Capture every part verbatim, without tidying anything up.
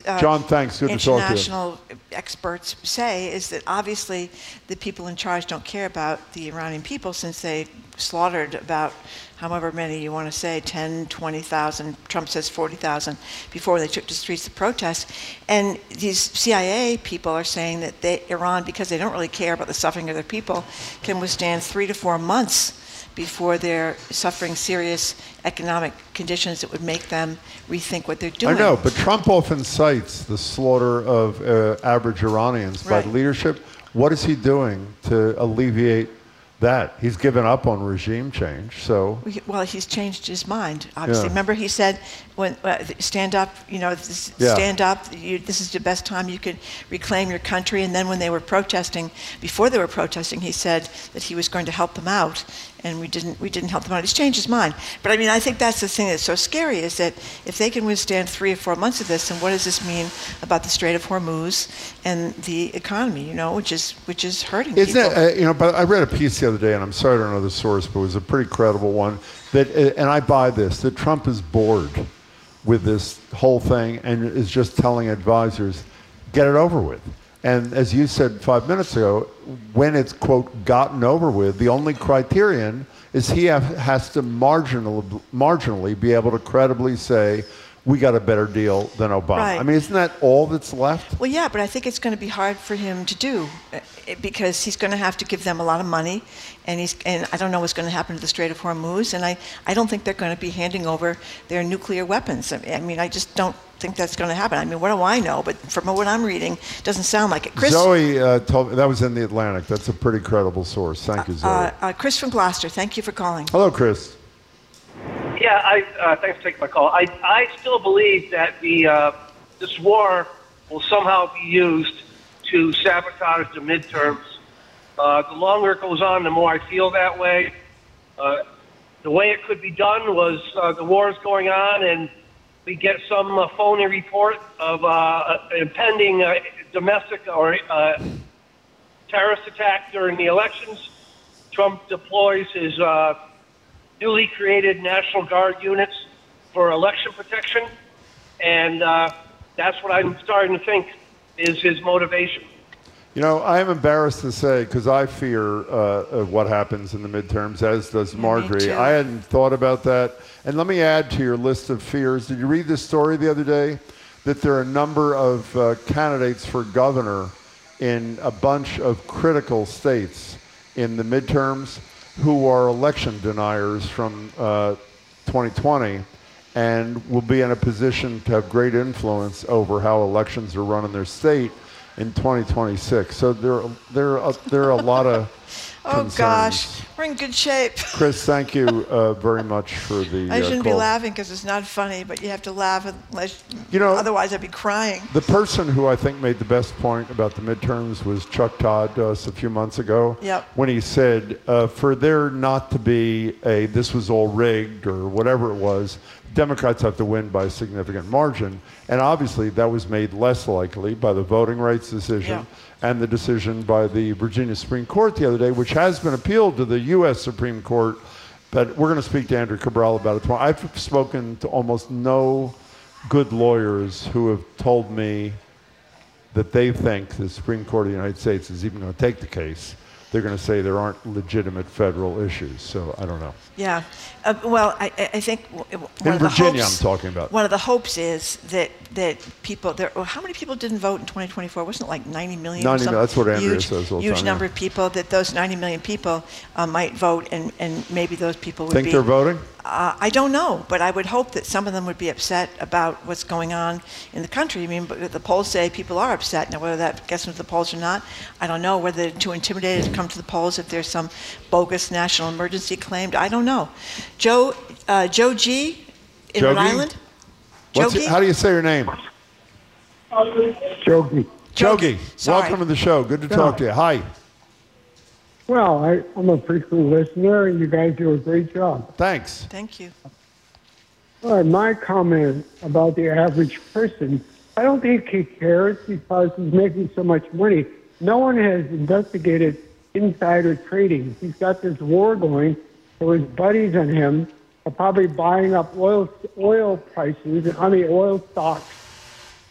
uh, John, thanks. Good to talk to you. international experts say is that obviously the people in charge don't care about the Iranian people, since they slaughtered about however many you want to say, ten, twenty thousand, Trump says forty thousand, before they took to the streets to protest. And these C I A people are saying that they, Iran, because they don't really care about the suffering of their people, can withstand three to four months before they're suffering serious economic conditions that would make them rethink what they're doing. I know, but Trump often cites the slaughter of uh, average Iranians by Right. the leadership. What is he doing to alleviate that? He's given up on regime change, so... Well, he's changed his mind, obviously. Yeah. Remember he said, "When uh, stand up, you know, this, Yeah. stand up, you, this is the best time you could reclaim your country." And then when they were protesting, before they were protesting, he said that he was going to help them out, and we didn't, we didn't help them out. He's changed his mind. But I mean, I think that's the thing that's so scary, is that if they can withstand three or four months of this, then what does this mean about the Strait of Hormuz and the economy, you know, which is, which is hurting Isn't people. it, uh, you know, but I read a piece the other day, and I'm sorry I don't know the source, but it was a pretty credible one, that, uh, and I buy this, that Trump is bored with this whole thing and is just telling advisors, get it over with. And as you said five minutes ago, when it's, quote, gotten over with, the only criterion is he have, has to marginal, marginally be able to credibly say, we got a better deal than Obama. Right. I mean, isn't that all that's left? Well, yeah, but I think it's going to be hard for him to do, uh, because he's going to have to give them a lot of money, and he's and I don't know what's going to happen to the Strait of Hormuz, and I, I don't think they're going to be handing over their nuclear weapons. I mean, I mean, I just don't think that's going to happen. I mean, what do I know? But from what I'm reading, it doesn't sound like it. Chris, Zoe uh, told me, that was in the Atlantic. That's a pretty credible source. Thank you, Zoe. uh, uh, Chris from Gloucester, thank you for calling. Hello, Chris. Yeah, I, uh, thanks for taking my call. I, I still believe that the uh, this war will somehow be used to sabotage the midterms. Uh, the longer it goes on, the more I feel that way. Uh, the way it could be done was uh, the war is going on, and we get some uh, phony report of uh, an impending uh, domestic or uh, terrorist attack during the elections. Trump deploys his uh, newly created National Guard units for election protection, and uh, that's what I'm starting to think is his motivation. You know, I am embarrassed to say, because I fear uh, of what happens in the midterms, as does Marjorie. too. I hadn't thought about that. And let me add to your list of fears. Did you read this story the other day? That there are a number of uh, candidates for governor in a bunch of critical states in the midterms who are election deniers from uh, twenty twenty and will be in a position to have great influence over how elections are run in their state in twenty twenty-six. So there, there, are, there are a lot of Oh concerns. gosh, we're in good shape. Chris, thank you uh, very much for the I uh, shouldn't be call. laughing because it's not funny, but you have to laugh unless, You know, otherwise I'd be crying. The person who I think made the best point about the midterms was Chuck Todd to us a few months ago. Yep. When he said, uh, for there not to be a this was all rigged or whatever it was, Democrats have to win by a significant margin. And obviously that was made less likely by the voting rights decision Yeah. and the decision by the Virginia Supreme Court the other day, which has been appealed to the U S Supreme Court. But we're going to speak to Andrew Cabral about it tomorrow. I've spoken to almost no good lawyers who have told me that they think the Supreme Court of the United States is even going to take the case. They're going to say there aren't legitimate federal issues. So I don't know. Yeah. Uh, well, I, I think w- w- one In of the Virginia, hopes, I'm talking about. One of the hopes is that that people there. Well, how many people didn't vote in twenty twenty-four? Wasn't it like ninety million? ninety or some million, that's what Andrea huge, says all the Huge time, number yeah. of people. That those ninety million people uh, might vote, and, and maybe those people would Think be. they're voting? Uh, I don't know, but I would hope that some of them would be upset about what's going on in the country. I mean, but the polls say people are upset. Now, whether that gets into the polls or not, I don't know. Whether they're too intimidated to come to the polls if there's some bogus national emergency claimed, I don't know. Joe, uh, Joe G. in Rhode Jogi? Island. What's it- Jogi? how do you say your name? Jogi. Jogi. Sorry. Welcome to the show. Good to talk to you. Hi. Well, I, I'm a frequent listener, and you guys do a great job. Thanks. Thank you. All right, my comment about the average person, I don't think he cares because he's making so much money. No one has investigated insider trading. He's got this war going, so his buddies and him are probably buying up oil oil prices, I mean oil stocks,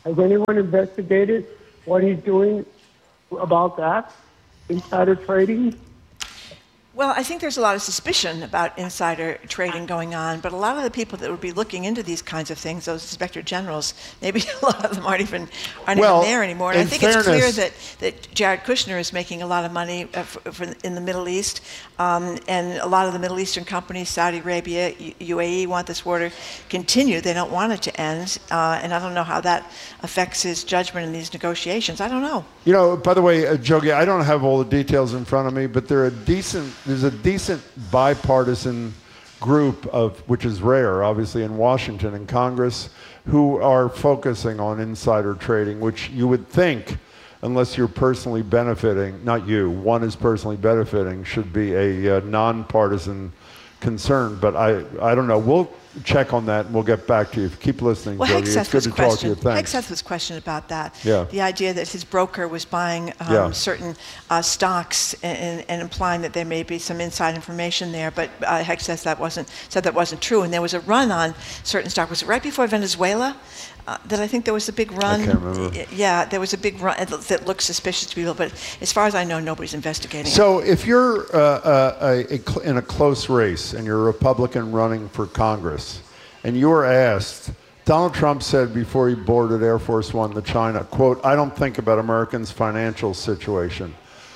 Has anyone investigated what he's doing about that, insider trading? Well, I think there's a lot of suspicion about insider trading going on, but a lot of the people that would be looking into these kinds of things, those inspector generals, maybe a lot of them aren't even aren't well, even there anymore. And I think fairness, it's clear that, that Jared Kushner is making a lot of money uh, for, for in the Middle East, um, and a lot of the Middle Eastern companies, Saudi Arabia, U A E, want this war to continue. They don't want it to end, uh, and I don't know how that affects his judgment in these negotiations. I don't know. You know, by the way, uh, Jogi, I don't have all the details in front of me, but they're a decent. There's a decent bipartisan group of, which is rare, obviously, in Washington and Congress, who are focusing on insider trading, which you would think, unless you're personally benefiting, not you, one is personally benefiting, should be a uh, nonpartisan concern. But I, I don't know. We'll check on that and we'll get back to you. Keep listening, Well, Jogi. Hegseth It's good was to talk to you. questioned. Thanks. Hegseth was questioned about that. Yeah. The idea that his broker was buying um, Yeah. certain uh, stocks and, and implying that there may be some inside information there, but uh, Hegseth that wasn't said that wasn't true. And there was a run on certain stocks. Was it right before Venezuela? Uh, that I think there was a big run. I can't remember. Yeah, there was a big run that looked suspicious to people, but as far as I know, nobody's investigating it. So if you're uh, uh, a, a cl- in a close race and you're a Republican running for Congress, and you were asked, Donald Trump said before he boarded Air Force One to China, quote, "I don't think about Americans' financial situation."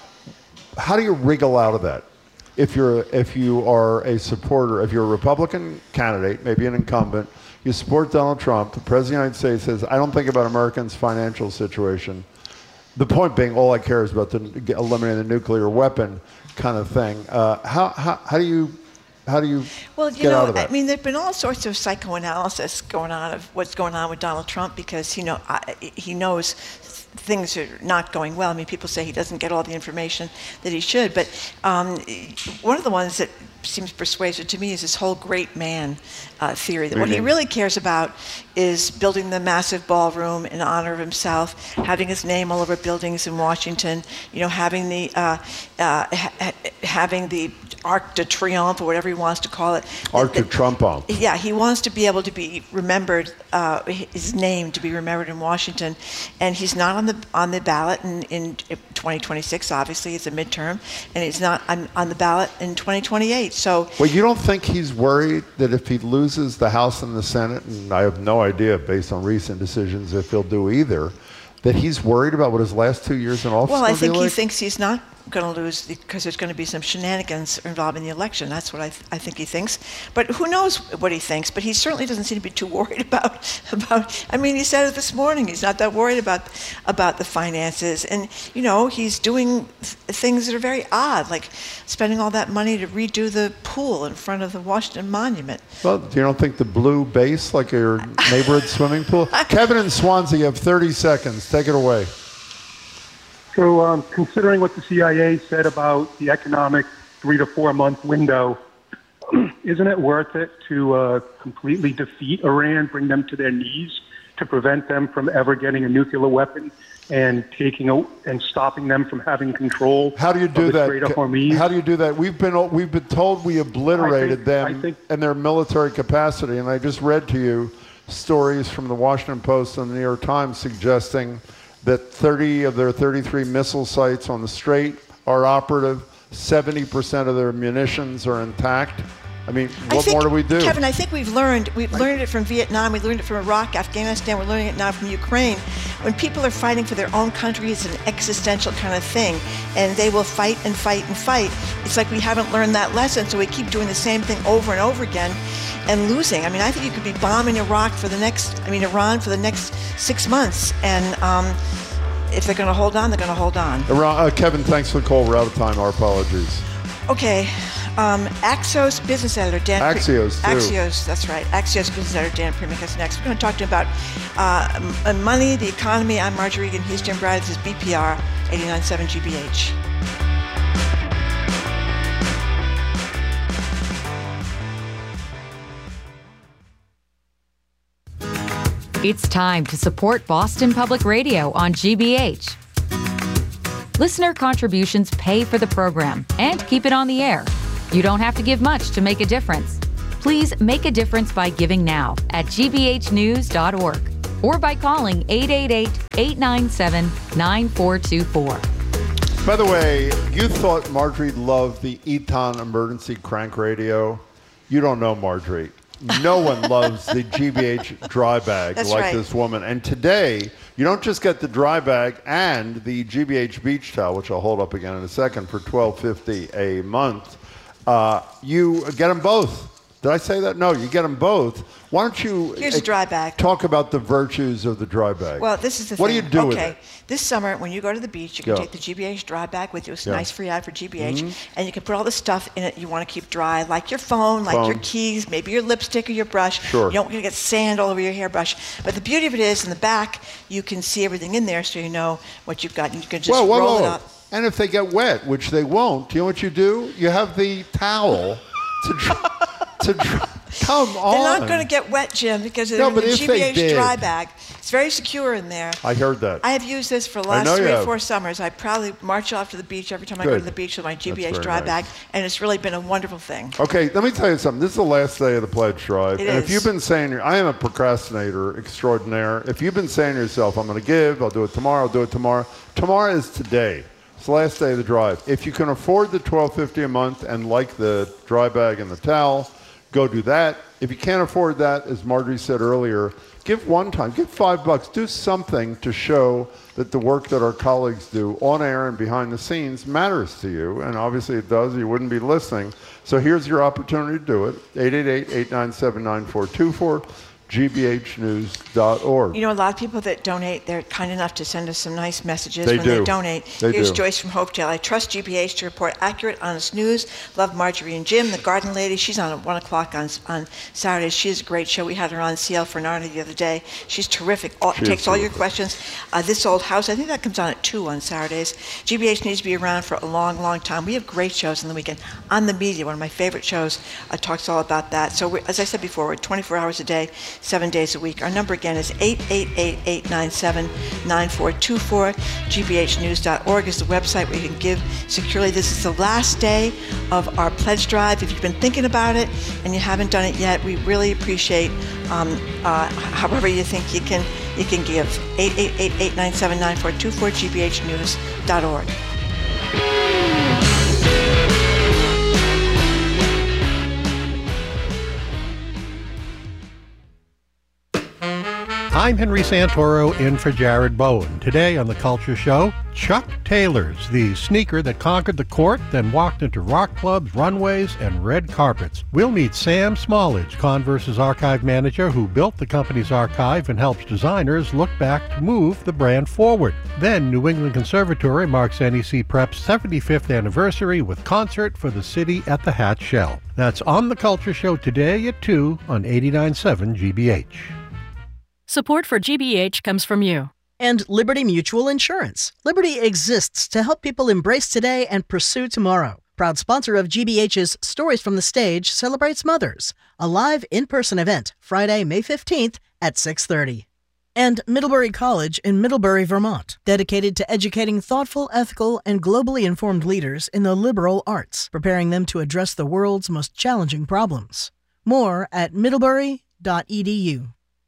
How do you wriggle out of that? If you're if you are a supporter, if you're a Republican candidate, maybe an incumbent, you support Donald Trump, the President of the United States says, "I don't think about Americans' financial situation." The point being, all I care is about the, eliminating the nuclear weapon kind of thing. Uh, how, how, how do you How do you well, you get know, out of that? I mean, there've been all sorts of psychoanalysis going on of what's going on with Donald Trump because he know I, he knows things are not going well. I mean, people say he doesn't get all the information that he should, but um, one of the ones that seems persuasive to me is this whole great man uh, theory, that what he really cares about is building the massive ballroom in honor of himself, having his name all over buildings in Washington, you know, having the uh, uh, ha- having the Arc de Triomphe, or whatever he wants to call it. Arc de Triomphe. Yeah, he wants to be able to be remembered, uh, his name to be remembered in Washington, and he's not on the on the ballot in, in twenty twenty-six. Obviously, it's a midterm, and he's not on, on the ballot in twenty twenty-eight. So, well, you don't think he's worried that if he loses the House and the Senate, and I have no idea based on recent decisions if he'll do either, that he's worried about what his last two years in office well, I think be he like? thinks he's not going to lose because there's going to be some shenanigans involved in the election. That's what I, th- I think he thinks. But who knows what he thinks? But he certainly doesn't seem to be too worried about about. I mean, he said it this morning. He's not that worried about about the finances, and you know, he's doing th- things that are very odd, like spending all that money to redo the pool in front of the Washington Monument. Well, you don't think the blue base, like your neighborhood swimming pool? Kevin in Swansea, you have thirty seconds. Take it away. So um, considering what the C I A said about the economic three to four month window, isn't it worth it to uh, completely defeat Iran, bring them to their knees to prevent them from ever getting a nuclear weapon and taking a, and stopping them from having control? How do you do of the that? Strait of Hormuz? How do you do that? We've been we've been told we obliterated I think- them I think- and their military capacity, and I just read to you stories from the Washington Post and the New York Times suggesting that thirty of their thirty-three missile sites on the Strait are operative. seventy percent of their munitions are intact. I mean, I what think, more do we do? Kevin, I think we've learned. We've learned it from Vietnam. We learned it from Iraq, Afghanistan. We're learning it now from Ukraine. When people are fighting for their own country, it's an existential kind of thing, and they will fight and fight and fight. It's like we haven't learned that lesson, so we keep doing the same thing over and over again, and losing. I mean, I think you could be bombing Iraq for the next, I mean, Iran for the next six months, and um, if they're going to hold on, they're going to hold on. Iran, uh, Kevin, thanks for the call. We're out of time. Our apologies. Okay. Um, Axios business editor Dan. Axios, too. Axios, that's right. Axios business editor Dan Primack is next. We're going to talk to him about uh, m- money, the economy. I'm Marjorie Egan. He's Jim Brad. This is B P R eighty-nine point seven G B H. It's time to support Boston Public Radio on G B H. Listener contributions pay for the program and keep it on the air. You don't have to give much to make a difference. Please make a difference by giving now at g b h news dot org. or by calling eight eight eight, eight nine seven, nine four two four. By the way, you thought Marjorie loved the Eton emergency crank radio. You don't know Marjorie. No one loves the G B H dry bag That's like right. this woman. And today, you don't just get the dry bag and the G B H beach towel, which I'll hold up again in a second, for twelve fifty a month. Uh, you get them both. Did I say that? No, you get them both. Why don't you Here's a dry bag. talk about the virtues of the dry bag? Well, this is the what thing. What do you do okay. with it? This summer, when you go to the beach, you can Yeah. take the G B H dry bag with you. It's a Yeah. nice free ad for G B H. Mhm. And you can put all the stuff in it you want to keep dry, like your phone, like Phone. your keys, maybe your lipstick or your brush. Sure. You don't want to get sand all over your hairbrush. But the beauty of it is, in the back, you can see everything in there so you know what you've got. You can just whoa, whoa, roll whoa. it up. And if they get wet, which they won't, do you know what you do? You have the towel to dry. to dry. Come on. They're not going to get wet, Jim, because No, they're in but the if they G B H did. dry bag. It's very secure in there. I heard that. I have used this for the I last know you three or have. four summers. I proudly march off to the beach every time I go Good. to the beach with my G B H That's very dry nice. bag, and it's really been a wonderful thing. Okay, let me tell you something. This is the last day of the pledge drive. It and is. if you've been saying, I am a procrastinator extraordinaire. If you've been saying to yourself, I'm going to give, I'll do it tomorrow, I'll do it tomorrow. Tomorrow is today. It's the last day of the drive. If you can afford the twelve fifty a month and like the dry bag and the towel, go do that. If you can't afford that, as Marjorie said earlier, give one time, give five bucks, do something to show that the work that our colleagues do on air and behind the scenes matters to you. And obviously it does, you wouldn't be listening. So here's your opportunity to do it. eight eight eight, eight nine seven, nine four two four, G B H news dot org. You know, a lot of people that donate, they're kind enough to send us some nice messages They when do. they donate. They Here's do. Joyce from Hopedale. I trust G B H to report accurate, honest news. Love Marjorie and Jim, the garden lady. She's on at one o'clock on on Saturdays. She has a great show. We had her on C L Fernardi the other day. She's terrific. All, She is takes all your terrific. questions. Uh, this Old House, I think that comes on at two on Saturdays. G B H needs to be around for a long, long time. We have great shows on the weekend. On the Media, one of my favorite shows, uh, talks all about that. So we, as I said before, we're twenty-four hours a day, seven days a week. Our number again is eight eight eight, eight nine seven, nine four two four. G B H news dot org is the website where you can give securely. This is the last day of our pledge drive. If you've been thinking about it and you haven't done it yet, we really appreciate um, uh, however you think you can you can give. eight eight eight, eight nine seven, nine four two four, G B H news dot org. I'm Henry Santoro in for Jared Bowen. Today on The Culture Show, Chuck Taylors, the sneaker that conquered the court, then walked into rock clubs, runways, and red carpets. We'll meet Sam Smallage, Converse's archive manager, who built the company's archive and helps designers look back to move the brand forward. Then New England Conservatory marks N E C Prep's seventy-fifth anniversary with concert for the city at the Hat Shell. That's on The Culture Show today at two on eighty-nine point seven G B H. Support for G B H comes from you. And Liberty Mutual Insurance. Liberty exists to help people embrace today and pursue tomorrow. Proud sponsor of G B H's Stories from the Stage celebrates mothers, a live in-person event Friday, May fifteenth at six thirty. And Middlebury College in Middlebury, Vermont, dedicated to educating thoughtful, ethical, and globally informed leaders in the liberal arts, preparing them to address the world's most challenging problems. More at middlebury dot e d u.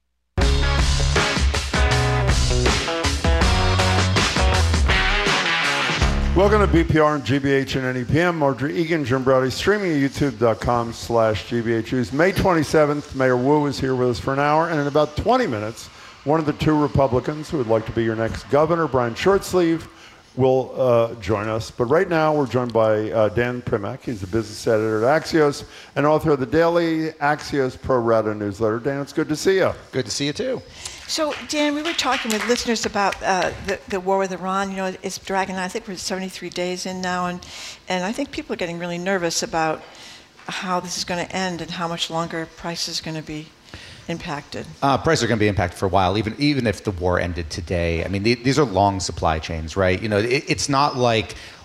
Welcome to B P R and G B H and N E P M. Marjorie Egan, Jim Browdy, streaming at youtube dot com slash G B H News. May twenty-seventh, Mayor Wu is here with us for an hour, and in about twenty minutes, one of the two Republicans who would like to be your next governor, Brian Shortsleeve, will uh, join us. But right now, we're joined by uh, Dan Primack. He's the business editor at Axios and author of the daily Axios Pro Rata newsletter. Dan, it's good to see you. Good to see you, too. So, Dan, we were talking with listeners about uh, the, the war with Iran. You know, it's dragging on. I think we're seventy-three days in now, and, and I think people are getting really nervous about how this is going to end and how much longer prices are going to be impacted. Uh, prices are going to be impacted for a while, even even if the war ended today. I mean, the, these are long supply chains, right? You know, it, it's not like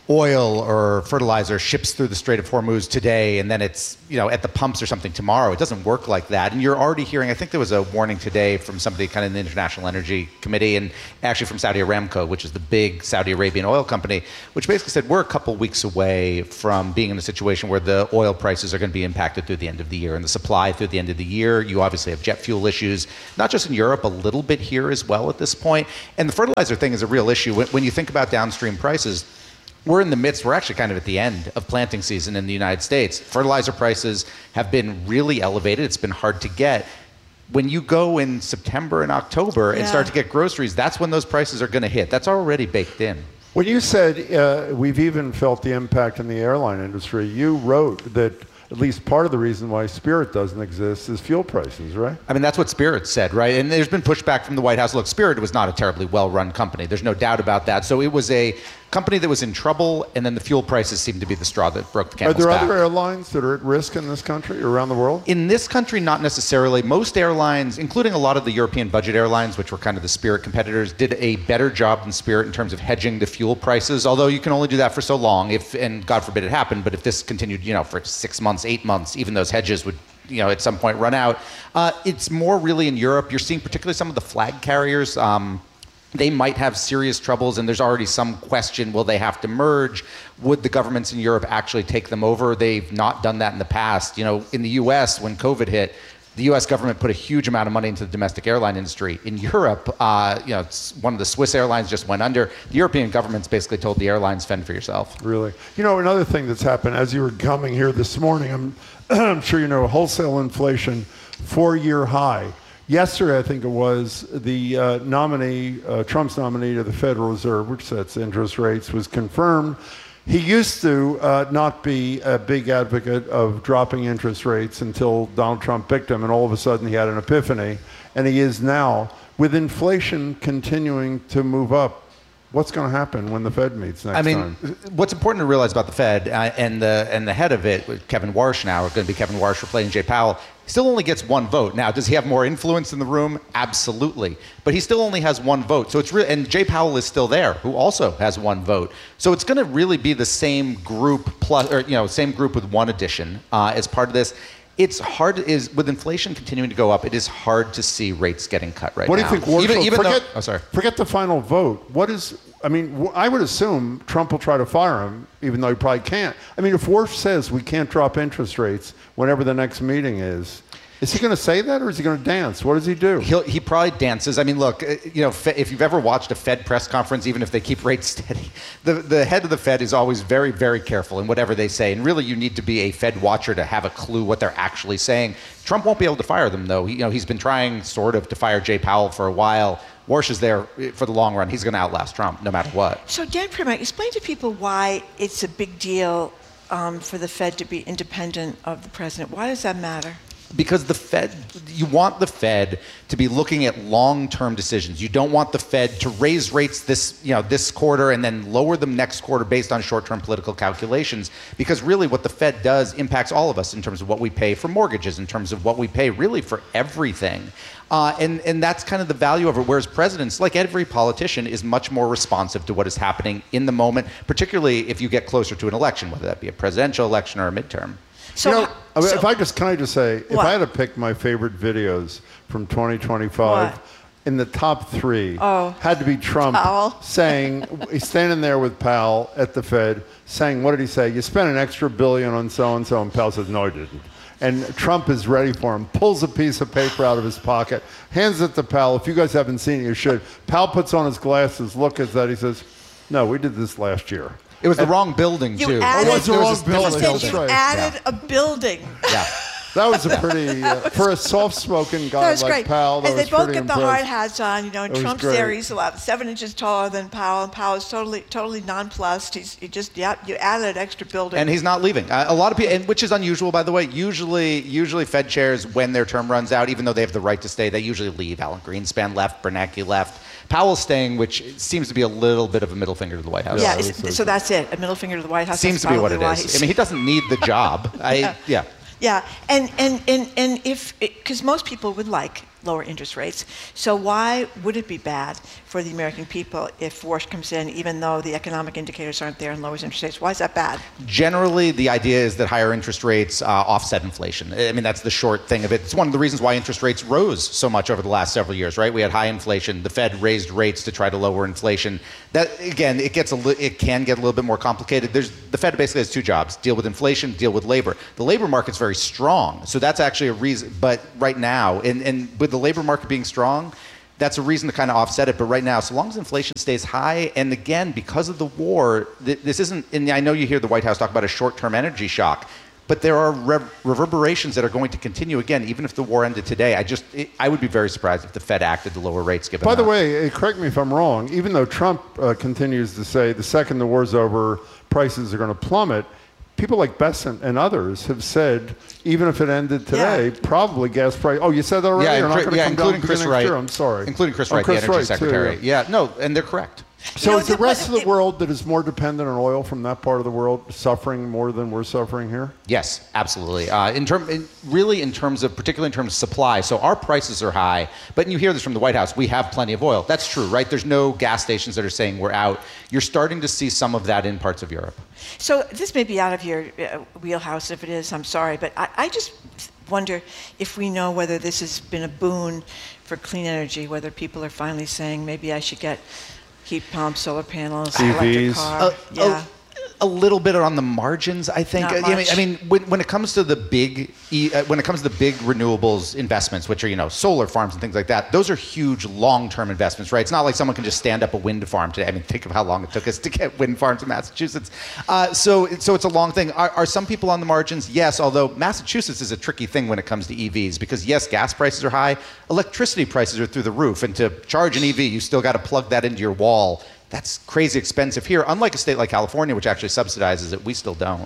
oil or fertilizer ships through the Strait of Hormuz today and then it's, you know, at the pumps or something tomorrow. It doesn't work like that. And you're already hearing, I think there was a warning today from somebody kind of in the International Energy Committee and actually from Saudi Aramco, which is the big Saudi Arabian oil company, which basically said we're a couple weeks away from being in a situation where the oil prices are going to be impacted through the end of the year and the supply through the end of the year. You obviously have jet fuel issues, not just in Europe, a little bit here as well at this point. And the fertilizer thing is a real issue. When, when you think about downstream prices, we're in the midst, we're actually kind of at the end of planting season in the United States. Fertilizer prices have been really elevated. It's been hard to get. When you go in September and October Yeah. and start to get groceries, that's when those prices are going to hit. That's already baked in. When you said uh, we've even felt the impact in the airline industry, you wrote that at least part of the reason why Spirit doesn't exist is fuel prices, right? I mean, that's what Spirit said, right? And there's been pushback from the White House. Look, Spirit was not a terribly well-run company. There's no doubt about that. So it was a company that was in trouble, and then the fuel prices seemed to be the straw that broke the Are camel's there back. other airlines that are at risk in this country or around the world? In this country, not necessarily. Most airlines, including a lot of the European budget airlines, which were kind of the Spirit competitors, did a better job than Spirit in terms of hedging the fuel prices, although you can only do that for so long, if, and God forbid it happened, but if this continued, you know, for six months, eight months, even those hedges would, you know, at some point run out. Uh, it's more really in Europe. You're seeing particularly some of the flag carriers, um, they might have serious troubles, and there's already some question, will they have to merge? Would the governments in Europe actually take them over? They've not done that in the past. You know, in the U S, when COVID hit, the U S government put a huge amount of money into the domestic airline industry. In Europe, uh, you know, it's one of the Swiss airlines just went under. The European governments basically told the airlines, fend for yourself. Really? You know, another thing that's happened, as you were coming here this morning, I'm, I'm sure you know, wholesale inflation, four-year high. Yesterday, I think it was, the uh, nominee, uh, Trump's nominee to the Federal Reserve, which sets interest rates, was confirmed. He used to uh, not be a big advocate of dropping interest rates until Donald Trump picked him, and all of a sudden he had an epiphany, and he is now. With inflation continuing to move up, what's going to happen when the Fed meets next I mean, time? what's important to realize about the Fed uh, and the and the head of it, Kevin Warsh now, going to be Kevin Warsh replacing Jay Powell, still only gets one vote. Now, does he have more influence in the room? Absolutely. But he still only has one vote. So it's re- and Jay Powell is still there, who also has one vote. So it's going to really be the same group plus, or you know, same group with one addition uh, as part of this. It's hard is with inflation continuing to go up. It is hard to see rates getting cut right now. What do you think? Warshall, even, even forget, though, oh, sorry. Forget the final vote. What is? I mean, w- I would assume Trump will try to fire him, even though he probably can't. I mean, if Warsh says we can't drop interest rates whenever the next meeting is, is he going to say that, or is he going to dance? What does he do? He'll, he probably dances. I mean, look, uh, you know, Fe- if you've ever watched a Fed press conference, even if they keep rates steady, the, the head of the Fed is always very, very careful in whatever they say. And really, you need to be a Fed watcher to have a clue what they're actually saying. Trump won't be able to fire them, though. He, you know, he's been trying sort of to fire Jay Powell for a while. Warsh is there for the long run. He's going to outlast Trump no matter what. So, Dan Primack, explain to people why it's a big deal um, for the Fed to be independent of the president. Why does that matter? Because the Fed, you want the Fed to be looking at long-term decisions. You don't want the Fed to raise rates this, you know, this quarter and then lower them next quarter based on short-term political calculations. Because really what the Fed does impacts all of us in terms of what we pay for mortgages, in terms of what we pay really for everything. Uh, and, and that's kind of the value of it. Whereas presidents, like every politician, is much more responsive to what is happening in the moment, particularly if you get closer to an election, whether that be a presidential election or a midterm. So, you know, I mean, so- if I just, can I just say, if What? I had to pick my favorite videos from twenty twenty-five, What? in the top three, Oh. had to be Trump Powell. saying, he's standing there with Powell at the Fed, saying, what did he say? You spent an extra billion on so-and-so, and Powell says, no, I didn't. And Trump is ready for him, pulls a piece of paper out of his pocket, hands it to Powell. If you guys haven't seen it, you should. Powell puts on his glasses, look at that, he says, no, we did this last year. It was the wrong building, You too. added- Oh, it was the There wrong a- there building. was a That's you right. added a building. Yeah. That was a pretty, uh, for a soft-spoken guy That was like great. Powell, that and they was both pretty get the impressive. hard hats on. You know, and It was Trump's great. there. He's about seven inches taller than Powell, and Powell's totally, totally nonplussed. He's he just, yeah, you added an extra building. And he's not leaving. Uh, a lot of people, and which is unusual, by the way. Usually, usually Fed chairs, when their term runs out, even though they have the right to stay, they usually leave. Alan Greenspan left, Bernanke left. Powell's staying, which seems to be a little bit of a middle finger to the White House. yeah, Yeah, it's, it's- so that's it. A middle finger to the White House. Seems That's to be what it probably is. why he's- I mean, he doesn't need the job. I, Yeah. yeah. Yeah, and and and and if because most people would like lower interest rates. So why would it be bad for the American people if force comes in, even though the economic indicators aren't there and lowers interest rates? Why is that bad? Generally, the idea is that higher interest rates uh, offset inflation. I mean, that's the short thing of it. It's one of the reasons why interest rates rose so much over the last several years, right? We had high inflation. The Fed raised rates to try to lower inflation. That, again, it gets a li- it can get a little bit more complicated. There's the Fed basically has two jobs: deal with inflation, deal with labor. The labor market's very strong, so that's actually a reason. But right now, and, and with the labor market being strong, that's a reason to kind of offset it. But right now, so long as inflation stays high, and again, because of the war, th- this isn't, and I know you hear the White House talk about a short-term energy shock, but there are re- reverberations that are going to continue again, even if the war ended today. I just, it, I would be very surprised if the Fed acted to lower rates given By the that. way, uh, correct me if I'm wrong, even though Trump uh, continues to say the second the war's over, prices are going to plummet, people like Besant and others have said, even if it ended today, Yeah. probably gas price. Oh, you said that already? Yeah, You're not inclu- going to yeah, come including down Chris next Wright. year? I'm sorry. Including Chris Oh, Wright, Chris the energy Wright, too, secretary. yeah. yeah, no, and they're correct. So No, is the the- rest of the it- world that is more dependent on oil from that part of the world suffering more than we're suffering here? Yes, absolutely. Uh, in term, in, really, in terms of, particularly in terms of supply. So our prices are high, but you hear this from the White House. We have plenty of oil. That's true, right? There's no gas stations that are saying we're out. You're starting to see some of that in parts of Europe. So this may be out of your uh, wheelhouse. If it is, I'm sorry, but I, I just wonder if we know whether this has been a boon for clean energy, whether people are finally saying maybe I should get heat pumps, solar panels, E electric Vs. car. Uh, yeah. A little bit on the margins, I think. Not I mean, much. I mean, when, when it comes to the big, e- uh, when it comes to the big renewables investments, which are you know solar farms and things like that, those are huge long-term investments, right? It's not like someone can just stand up a wind farm today. I mean, think of how long it took us to get wind farms in Massachusetts. Uh, so, so it's a long thing. Are, are some people on the margins? Yes. Although Massachusetts is a tricky thing when it comes to E Vs because yes, gas prices are high, electricity prices are through the roof, and to charge an E V, you still got to plug that into your wall. That's crazy expensive here. Unlike a state like California, which actually subsidizes it, we still don't.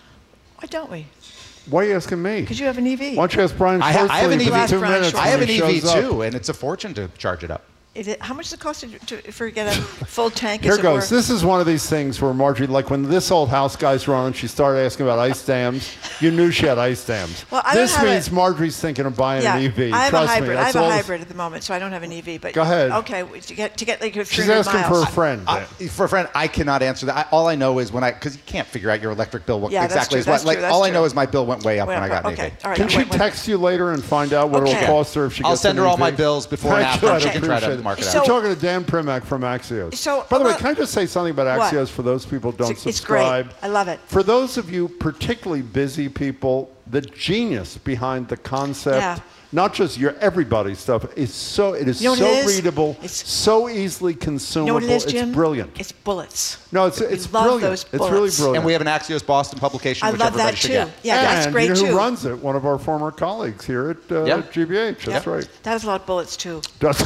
Why don't we? Why are you asking me? Because you have an E V. Why don't you ask Brian I, ha- I have an Schwartzley E for V. two Brian minutes Schwartzley. I have when an he E V shows up? too, and it's a fortune to charge it up. Is it, how much does it cost to, to for get a full tank? Here as it goes. were? This is one of these things where Marjorie, like when this old house guy's running, she started asking about ice dams. You knew she had ice dams. Well, I don't this have means a- Marjorie's thinking of buying Yeah, an E V. I have Trust a hybrid. me. I That's have a all hybrid at the moment, so I don't have an E V. But Go ahead. Okay, to get to get like a She's three hundred asking miles. for a friend. I, for a friend, I cannot answer that. I, all I know is when I, because you can't figure out your electric bill what Yeah, that's exactly true, is what. that's Like true, that's all I true. know is my bill went way up Way when up, I got an okay, E V. all right. Can she wait, wait. text you later and find out what Okay. it'll cost her if she gets I'll send her an all E V? my bills before and Thank after, you, and she I'd can try to appreciate it. mark it So- out. We're talking to Dan Primack from Axios. So, By the way, about- can I just say something about What? Axios for those people who don't It's- it's great. subscribe? I love it. For those of you particularly busy people, the genius behind the concept, Yeah. not just your everybody's stuff, is so it is You know what so it is? readable, It's- so easily consumable. You know what it is, Jim? It's brilliant. It's bullets. no, it's We it's love brilliant. those It's really bullets. brilliant. And we have an Axios Boston publication, I which love everybody that should too. get. Yeah, that's and great you know too. who runs it? One of our former colleagues here at uh, Yeah. G B H. That's Yep. right. That has a lot of bullets too. Does,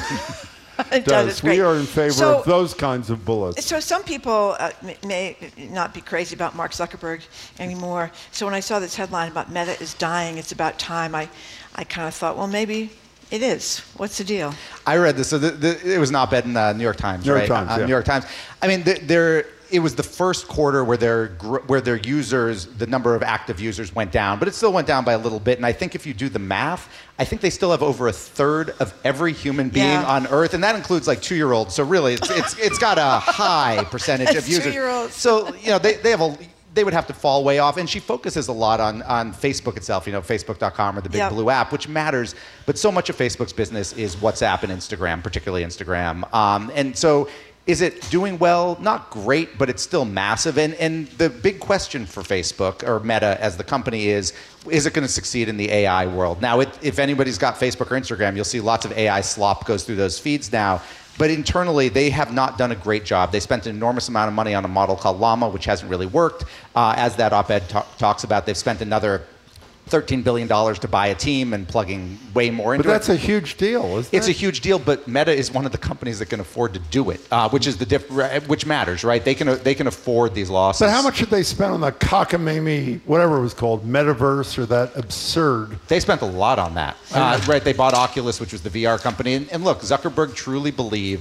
It does. It's great. We are in favor So- of those kinds of bullets. So some people uh, may, may not be crazy about Mark Zuckerberg anymore. So when I saw this headline about Meta is dying, it's about time, I, I kind of thought, well, maybe it is. What's the deal? I read this. So the, the, it was an op-ed in the New York Times, New York right? Times, Uh, yeah. New York Times. I mean, the, there. It was the first quarter where their gr- where their users, the number of active users went down, but it still went down by a little bit. And I think if you do the math, I think they still have over a third of every human being Yeah. on Earth, and that includes like two-year-olds. So really, it's it's it's got a high percentage of users. Two-year-olds. So you know, they they have a. They would have to fall way off. And she focuses a lot on, on Facebook itself, you know, Facebook dot com or the Big Yep. Blue app, which matters. But so much of Facebook's business is WhatsApp and Instagram, particularly Instagram. Um, and so is it doing well? Not great, but it's still massive. And, and the big question for Facebook, or Meta as the company, is, is it going to succeed in the A I world? Now, it, if anybody's got Facebook or Instagram, you'll see lots of A I slop goes through those feeds now. But internally, they have not done a great job. They spent an enormous amount of money on a model called Llama, which hasn't really worked. Uh, as that op-ed ta- talks about, they've spent another thirteen billion dollars to buy a team and plugging way more into But that's it. a huge deal, isn't It's it? a huge deal, but Meta is one of the companies that can afford to do it, uh, which is the diff- which matters, right? They can they can afford these losses. But how much did they spend on the cockamamie, whatever it was called, metaverse or that absurd? They spent a lot on that, uh, right? They bought Oculus, which was the V R company, and, and look, Zuckerberg truly believed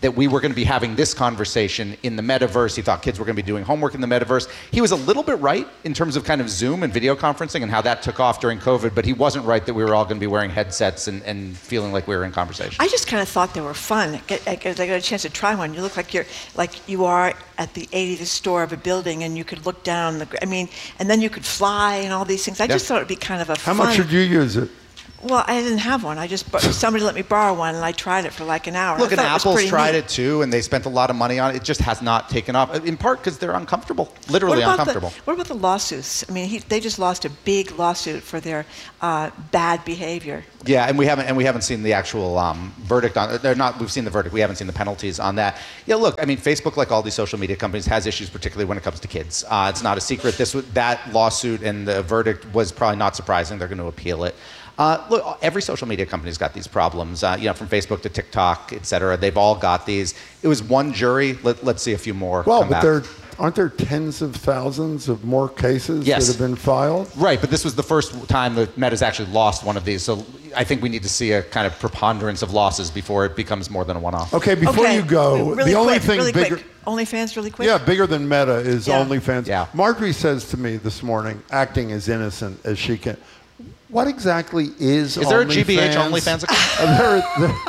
that we were going to be having this conversation in the metaverse. He thought kids were going to be doing homework in the metaverse. He was a little bit right in terms of kind of Zoom and video conferencing and how that took off during COVID, but he wasn't right that we were all going to be wearing headsets and, and feeling like we were in conversation. I just kind of thought they were fun. Get, I got a chance to try one. You look like you're like you are at the eightieth store of a building, and you could look down the. I mean, and then you could fly and all these things. I Yeah. just thought it'd be kind of a. How fun. much did you use it? Well, I didn't have one. I just somebody let me borrow one, and I tried it for like an hour. Look, I and thought it was Apple's pretty tried neat. it too, and they spent a lot of money on it. It just has not taken off, in part because they're uncomfortable, literally what about uncomfortable. The, what about the lawsuits? I mean, he, they just lost a big lawsuit for their uh, bad behavior. Yeah, and we haven't and we haven't seen the actual um, verdict on. They're not. We've seen the verdict. We haven't seen the penalties on that. Yeah, look. I mean, Facebook, like all these social media companies, has issues, particularly when it comes to kids. Uh, it's not a secret. This was- that lawsuit and the verdict was probably not surprising. They're going to appeal it. Uh, look, every social media company's got these problems. Uh, you know, from Facebook to TikTok, et cetera. They've all got these. It was one jury. Let, let's see a few more. Well, come but back. there aren't there tens of thousands of more cases Yes. that have been filed? Right, but this was the first time that Meta's actually lost one of these. So I think we need to see a kind of preponderance of losses before it becomes more than a one-off. Okay, before okay. you go, really the only quick, thing really bigger. quick. OnlyFans, really quick. Yeah, bigger than Meta is Yeah. OnlyFans. Yeah. Marjorie says to me this morning, acting as innocent as she can. What exactly is Is there a OnlyFans? G B H OnlyFans account? Uh, there- there-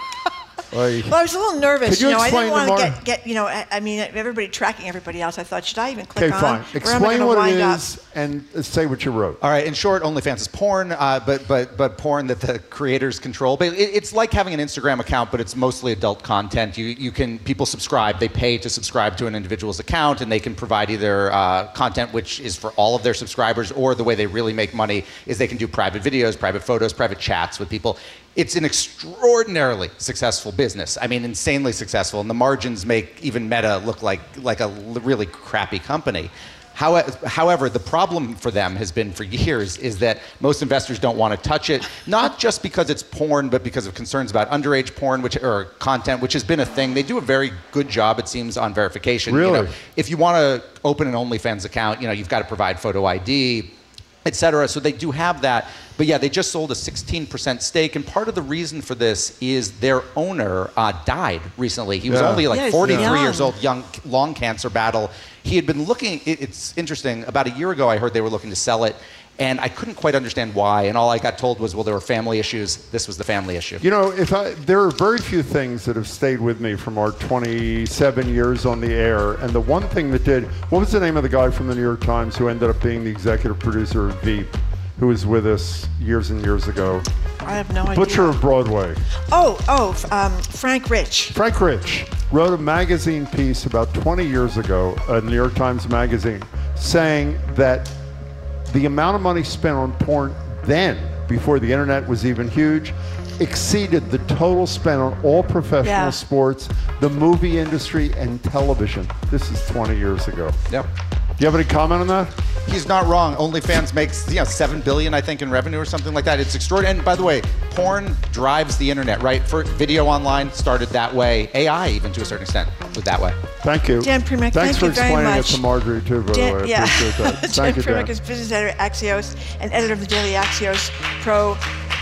Oy. Well, I was a little nervous. Could you know, I explain didn't to want to Mar- get, get, you know, I, I mean, everybody tracking everybody else. I thought, should I even click Okay, on? fine. Where am I Explain gonna what it wind up? is and uh, say what you wrote. All right. In short, OnlyFans is porn, uh, but but but porn that the creators control. But it, it's like having an Instagram account, but it's mostly adult content. You you can people subscribe. They pay to subscribe to an individual's account, and they can provide either uh, content which is for all of their subscribers, or the way they really make money is they can do private videos, private photos, private chats with people. It's an extraordinarily successful business. I mean, insanely successful, and the margins make even Meta look like like a really crappy company. However, the problem for them has been for years is that most investors don't want to touch it, not just because it's porn, but because of concerns about underage porn, which or content, which has been a thing. They do a very good job, it seems, on verification. Really? You know, if you want to open an OnlyFans account, you know, you've got to provide photo I D, et cetera. So they do have that. But yeah, they just sold a sixteen percent stake, and part of the reason for this is their owner uh, died recently. He was Yeah. only like Yeah, he's forty-three young. years old, young, lung cancer battle. He had been looking, it, it's interesting, about a year ago I heard they were looking to sell it, and I couldn't quite understand why, and all I got told was, well, there were family issues. This was the family issue. You know, if I, there are very few things that have stayed with me from our twenty-seven years on the air, and the one thing that did, what was the name of the guy from the New York Times who ended up being the executive producer of Veep, who was with us years and years ago? I have no idea. Butcher of Broadway. Oh, oh, f- um, Frank Rich. Frank Rich wrote a magazine piece about twenty years ago, a New York Times magazine, saying that the amount of money spent on porn then, before the internet was even huge, exceeded the total spent on all professional Yeah. sports, the movie industry, and television. This is twenty years ago. Yep. Do you have any comment on that? He's not wrong. OnlyFans makes, you know, seven billion, I think, in revenue or something like that. It's extraordinary. And by the way, porn drives the internet, right? For video online started that way. A I, even to a certain extent, was that way. Thank you. Dan Primack, Thanks thank for you very explaining much. it to Marjorie, too, by the way. I yeah. appreciate that. Dan Thank you, Dan. Primack is business editor at Axios and editor of the Daily Axios Pro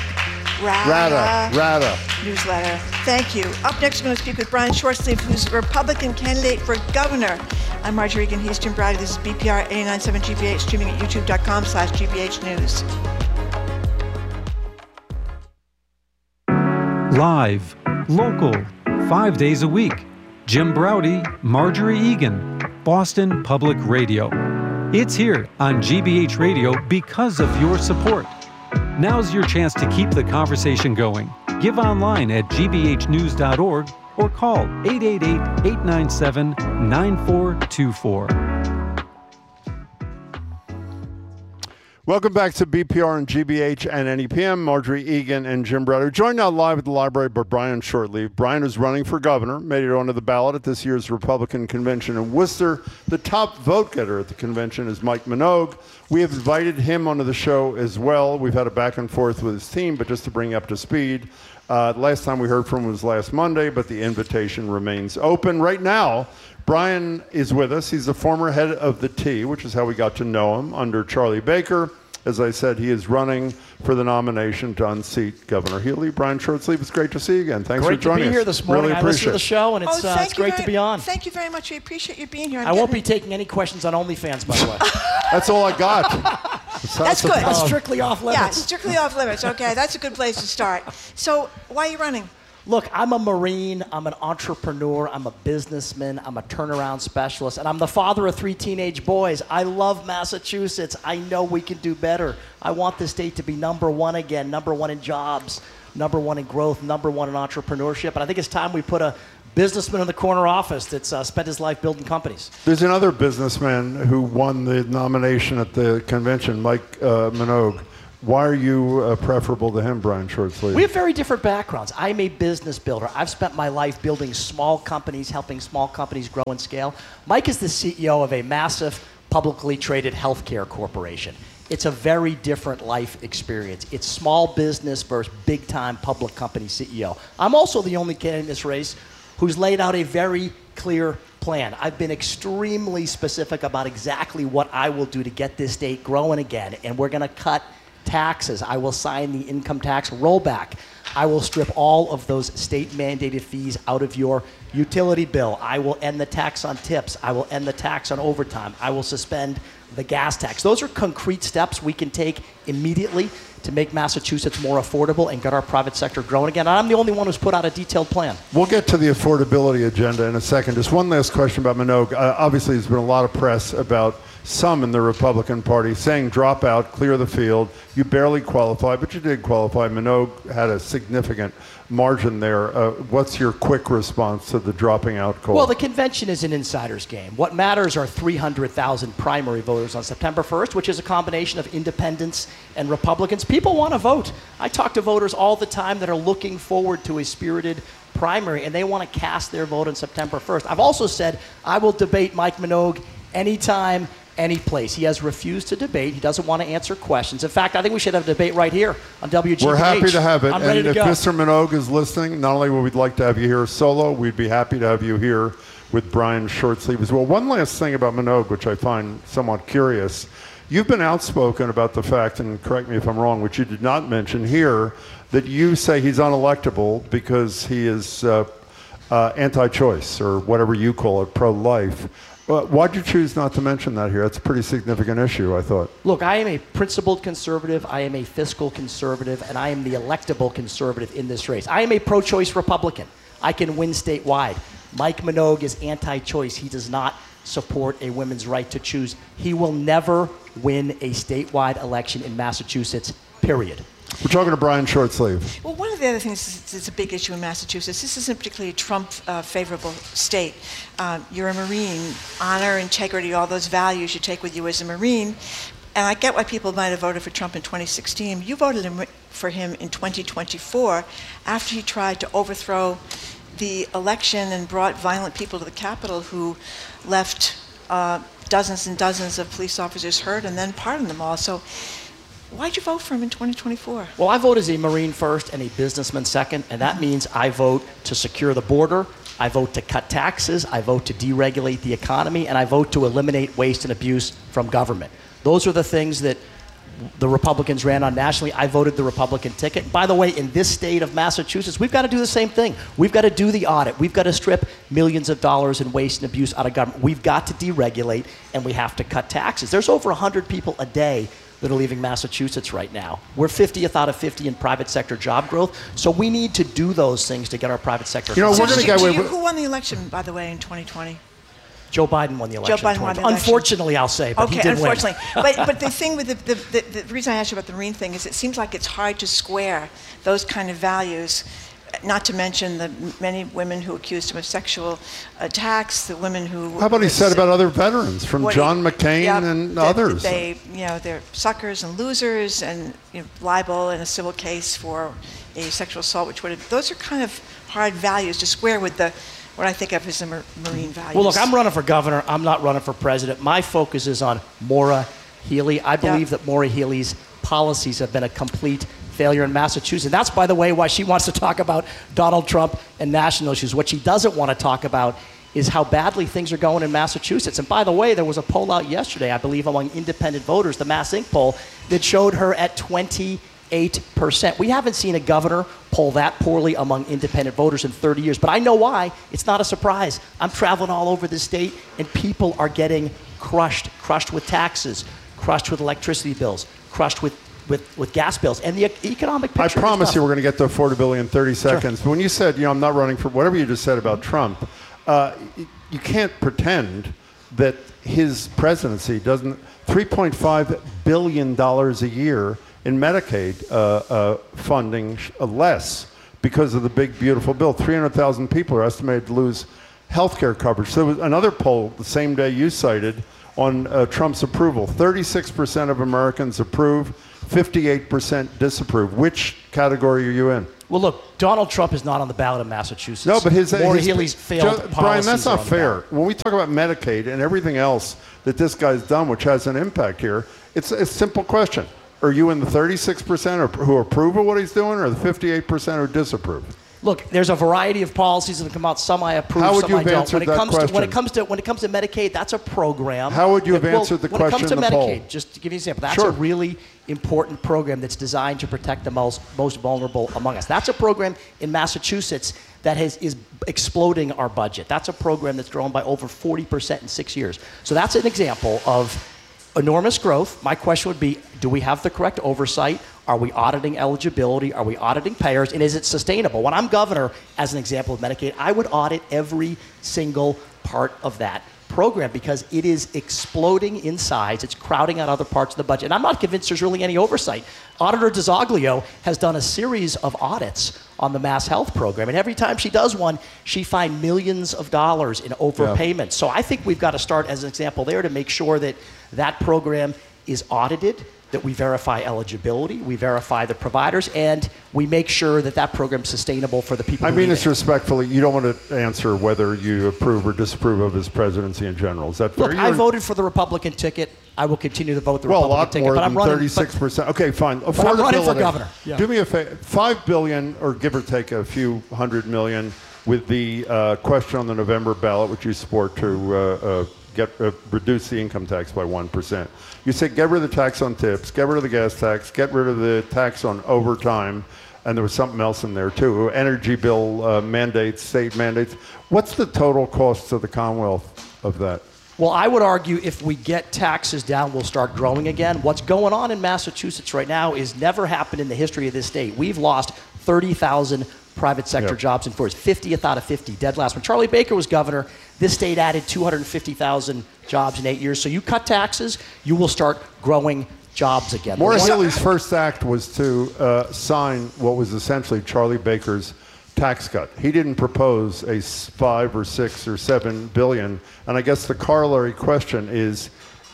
Rada, Rada. newsletter. Thank you. Up next, we're going to speak with Brian Shortsleeve, who's a Republican candidate for governor. I'm Marjorie Egan. He's Jim Brady. This is B P R eighty-nine point seven G B H, streaming at youtube.com slash GBH News. Live, local, five days a week. Jim Browdy, Marjorie Egan, Boston Public Radio. It's here on G B H Radio because of your support. Now's your chance to keep the conversation going. Give online at g b h news dot org or call eight eight eight, eight nine seven, nine four two four. Welcome back to B P R and G B H and N E P M. Marjorie Egan and Jim Browder. Joined now live at the library by Brian Shortleave. Brian is running for governor, made it onto the ballot at this year's Republican convention in Worcester. The top vote getter at the convention is Mike Minogue. We have invited him onto the show as well. We've had a back and forth with his team, but just to bring you up to speed, uh, last time we heard from him was last Monday, but the invitation remains open. Right now, Brian is with us. He's the former head of the T, which is how we got to know him, under Charlie Baker. As I said, he is running for the nomination to unseat Governor Healy. Brian Shortsleeve, it's great to see you again. Thanks great for joining us. Great to be here this morning. Really I listened to the show, and it's, oh, uh, it's great very, to be on. Thank you very much. We appreciate you being here. I'm I won't be getting... taking any questions on OnlyFans, by the way. That's all I got. That's good. That's strictly off limits. Yeah, strictly off limits. Okay, that's a good place to start. So, why are you running? Look, I'm a Marine, I'm an entrepreneur, I'm a businessman, I'm a turnaround specialist, and I'm the father of three teenage boys. I love Massachusetts. I know we can do better. I want the state to be number one again, number one in jobs, number one in growth, number one in entrepreneurship. And I think it's time we put a businessman in the corner office that's uh, spent his life building companies. There's another businessman who won the nomination at the convention, Mike uh, Minogue. Why are you uh, preferable to him, Brian Shortsleeve? We have very different backgrounds. I'm a business builder. I've spent my life building small companies, helping small companies grow and scale. Mike is the C E O of a massive publicly traded healthcare corporation. It's a very different life experience. It's small business versus big-time public company C E O. I'm also the only candidate in this race who's laid out a very clear plan. I've been extremely specific about exactly what I will do to get this state growing again, and we're going to cut taxes. I will sign the income tax rollback. I will strip all of those state-mandated fees out of your utility bill. I will end the tax on tips. I will end the tax on overtime. I will suspend the gas tax. Those are concrete steps we can take immediately to make Massachusetts more affordable and get our private sector growing again. And I'm the only one who's put out a detailed plan. We'll get to the affordability agenda in a second. Just one last question about Minogue. Uh, obviously, there's been a lot of press about some in the Republican Party saying drop out, clear the field. You barely qualified, but you did qualify. Minogue had a significant margin there. Uh, what's your quick response to the dropping out call? Well, the convention is an insider's game. What matters are three hundred thousand primary voters on September first, which is a combination of independents and Republicans. People want to vote. I talk to voters all the time that are looking forward to a spirited primary, and they want to cast their vote on September first. I've also said I will debate Mike Minogue anytime, any place. He has refused to debate. He doesn't want to answer questions. In fact, I think we should have a debate right here on W G B H. We're happy to have it. I'm ready and to if go. Mister Minogue is listening, not only would we like to have you here solo, we'd be happy to have you here with Brian Shortsleeve as well. One last thing about Minogue, which I find somewhat curious. You've been outspoken about the fact, and correct me if I'm wrong, which you did not mention here, that you say he's unelectable because he is uh, uh, anti-choice, or whatever you call it, pro-life. Uh, why'd you choose not to mention that here? That's a pretty significant issue, I thought. Look, I am a principled conservative, I am a fiscal conservative, and I am the electable conservative in this race. I am a pro-choice Republican. I can win statewide. Mike Minogue is anti-choice. He does not support a women's right to choose. He will never win a statewide election in Massachusetts, period. We're talking to Brian Shortsleeve. Well, one of the other things is it's a big issue in Massachusetts. This isn't particularly a Trump-favorable uh, state. Um, you're a Marine. Honor, integrity, all those values you take with you as a Marine. And I get why people might have voted for Trump in twenty sixteen. You voted him, for him in twenty twenty-four after he tried to overthrow the election and brought violent people to the Capitol who left uh, dozens and dozens of police officers hurt and then pardoned them all. So why'd you vote for him in twenty twenty-four? Well, I vote as a Marine first and a businessman second, and that means I vote to secure the border, I vote to cut taxes, I vote to deregulate the economy, and I vote to eliminate waste and abuse from government. Those are the things that the Republicans ran on nationally. I voted the Republican ticket. By the way, in this state of Massachusetts, we've got to do the same thing. We've got to do the audit. We've got to strip millions of dollars in waste and abuse out of government. We've got to deregulate, and we have to cut taxes. There's over one hundred people a day that are leaving Massachusetts right now. We're fiftieth out of fifty in private sector job growth, so we need to do those things to get our private sector. You know, so we're going to do, get do away you, with. Who won the election, by the way, in twenty twenty? Joe Biden won the election. Joe Biden won the election. Unfortunately, I'll say, but okay, he did unfortunately. win. but but the thing with the, the, the, the reason I asked you about the Marine thing is it seems like it's hard to square those kind of values, not to mention the many women who accused him of sexual attacks, the women who... How about he said about other veterans, from John McCain yeah, and that, others? They, you know, they're suckers and losers and you know, liable in a civil case for a sexual assault, which would have... Those are kind of hard values to square with the... what I think of as the Marine values. Well, look, I'm running for governor. I'm not running for president. My focus is on Maura Healey. I believe yeah. that Maura Healey's policies have been a complete failure in Massachusetts. And that's, by the way, why she wants to talk about Donald Trump and national issues. What she doesn't want to talk about is how badly things are going in Massachusetts. And by the way, there was a poll out yesterday, I believe, among independent voters, the Mass Inc poll, that showed her at twenty-eight percent. We haven't seen a governor poll that poorly among independent voters in thirty years. But I know why. It's not a surprise. I'm traveling all over the state, and people are getting crushed, crushed with taxes, crushed with electricity bills, crushed with With, with gas bills and the economic picture. I promise you we're going to get to affordability in thirty seconds. Sure. But when you said, you know, I'm not running for whatever you just said about Trump, uh, you can't pretend that his presidency doesn't, three point five billion dollars a year in Medicaid uh, uh, funding uh, less because of the big, beautiful bill. three hundred thousand people are estimated to lose health care coverage. So there was another poll the same day you cited on uh, Trump's approval. thirty-six percent of Americans approve, fifty-eight percent disapprove. Which category are you in? Well, look, Donald Trump is not on the ballot in Massachusetts. No, but his, Maura his Healey's failed Joe, policies Brian, that's are not on the fair. ballot. When we talk about Medicaid and everything else that this guy's done, which has an impact here, it's a simple question. Are you in the thirty-six percent who approve of what he's doing, or the fifty-eight percent who disapprove? Look, there's a variety of policies that have come out. Some I approve, How would some you I have don't. answered When it that comes to when it question? comes to when it comes to Medicaid, that's a program. How would you have that will- answered the when it comes question to in the poll? Medicaid, just to give you an example, that's Sure. a really important program that's designed to protect the most most vulnerable among us. That's a program in Massachusetts that has is exploding our budget. That's a program that's grown by over forty percent in six years. So that's an example of enormous growth. My question would be, do we have the correct oversight? Are we auditing eligibility? Are we auditing payers? And is it sustainable? When I'm governor, as an example of Medicaid, I would audit every single part of that program because it is exploding in size. It's crowding out other parts of the budget. And I'm not convinced there's really any oversight. Auditor DiZoglio has done a series of audits on the Mass Health program. And every time she does one, she finds millions of dollars in overpayments. So I think we've got to start as an example there to make sure that that program is audited, that we verify eligibility, we verify the providers, and we make sure that that program's sustainable for the people I who mean need this it. respectfully. You don't want to answer whether you approve or disapprove of his presidency in general. Is that fair? Look, You're I in- voted for the Republican ticket. I will continue to vote the well, a Republican lot ticket. more but I'm than running, thirty-six percent. Okay, fine. But I'm running for Affordability. governor. Yeah. Do me a favor. Five billion, or give or take a few hundred million, with the uh, question on the November ballot, which you support to uh, uh, get uh, reduce the income tax by one percent. You say get rid of the tax on tips, get rid of the gas tax, get rid of the tax on overtime, and there was something else in there too. Energy bill uh, mandates, state mandates. What's the total cost to the Commonwealth of that? Well, I would argue if we get taxes down, we'll start growing again. What's going on in Massachusetts right now is never happened in the history of this state. We've lost thirty thousand private sector Yep. jobs in four years, fiftieth out of fifty, dead last. When Charlie Baker was governor, this state added two hundred fifty thousand jobs in eight years. So you cut taxes, you will start growing jobs again. Maura One- Healey's first act was to uh, sign what was essentially Charlie Baker's tax cut. He didn't propose a s- five or six or seven billion. And I guess the corollary question is,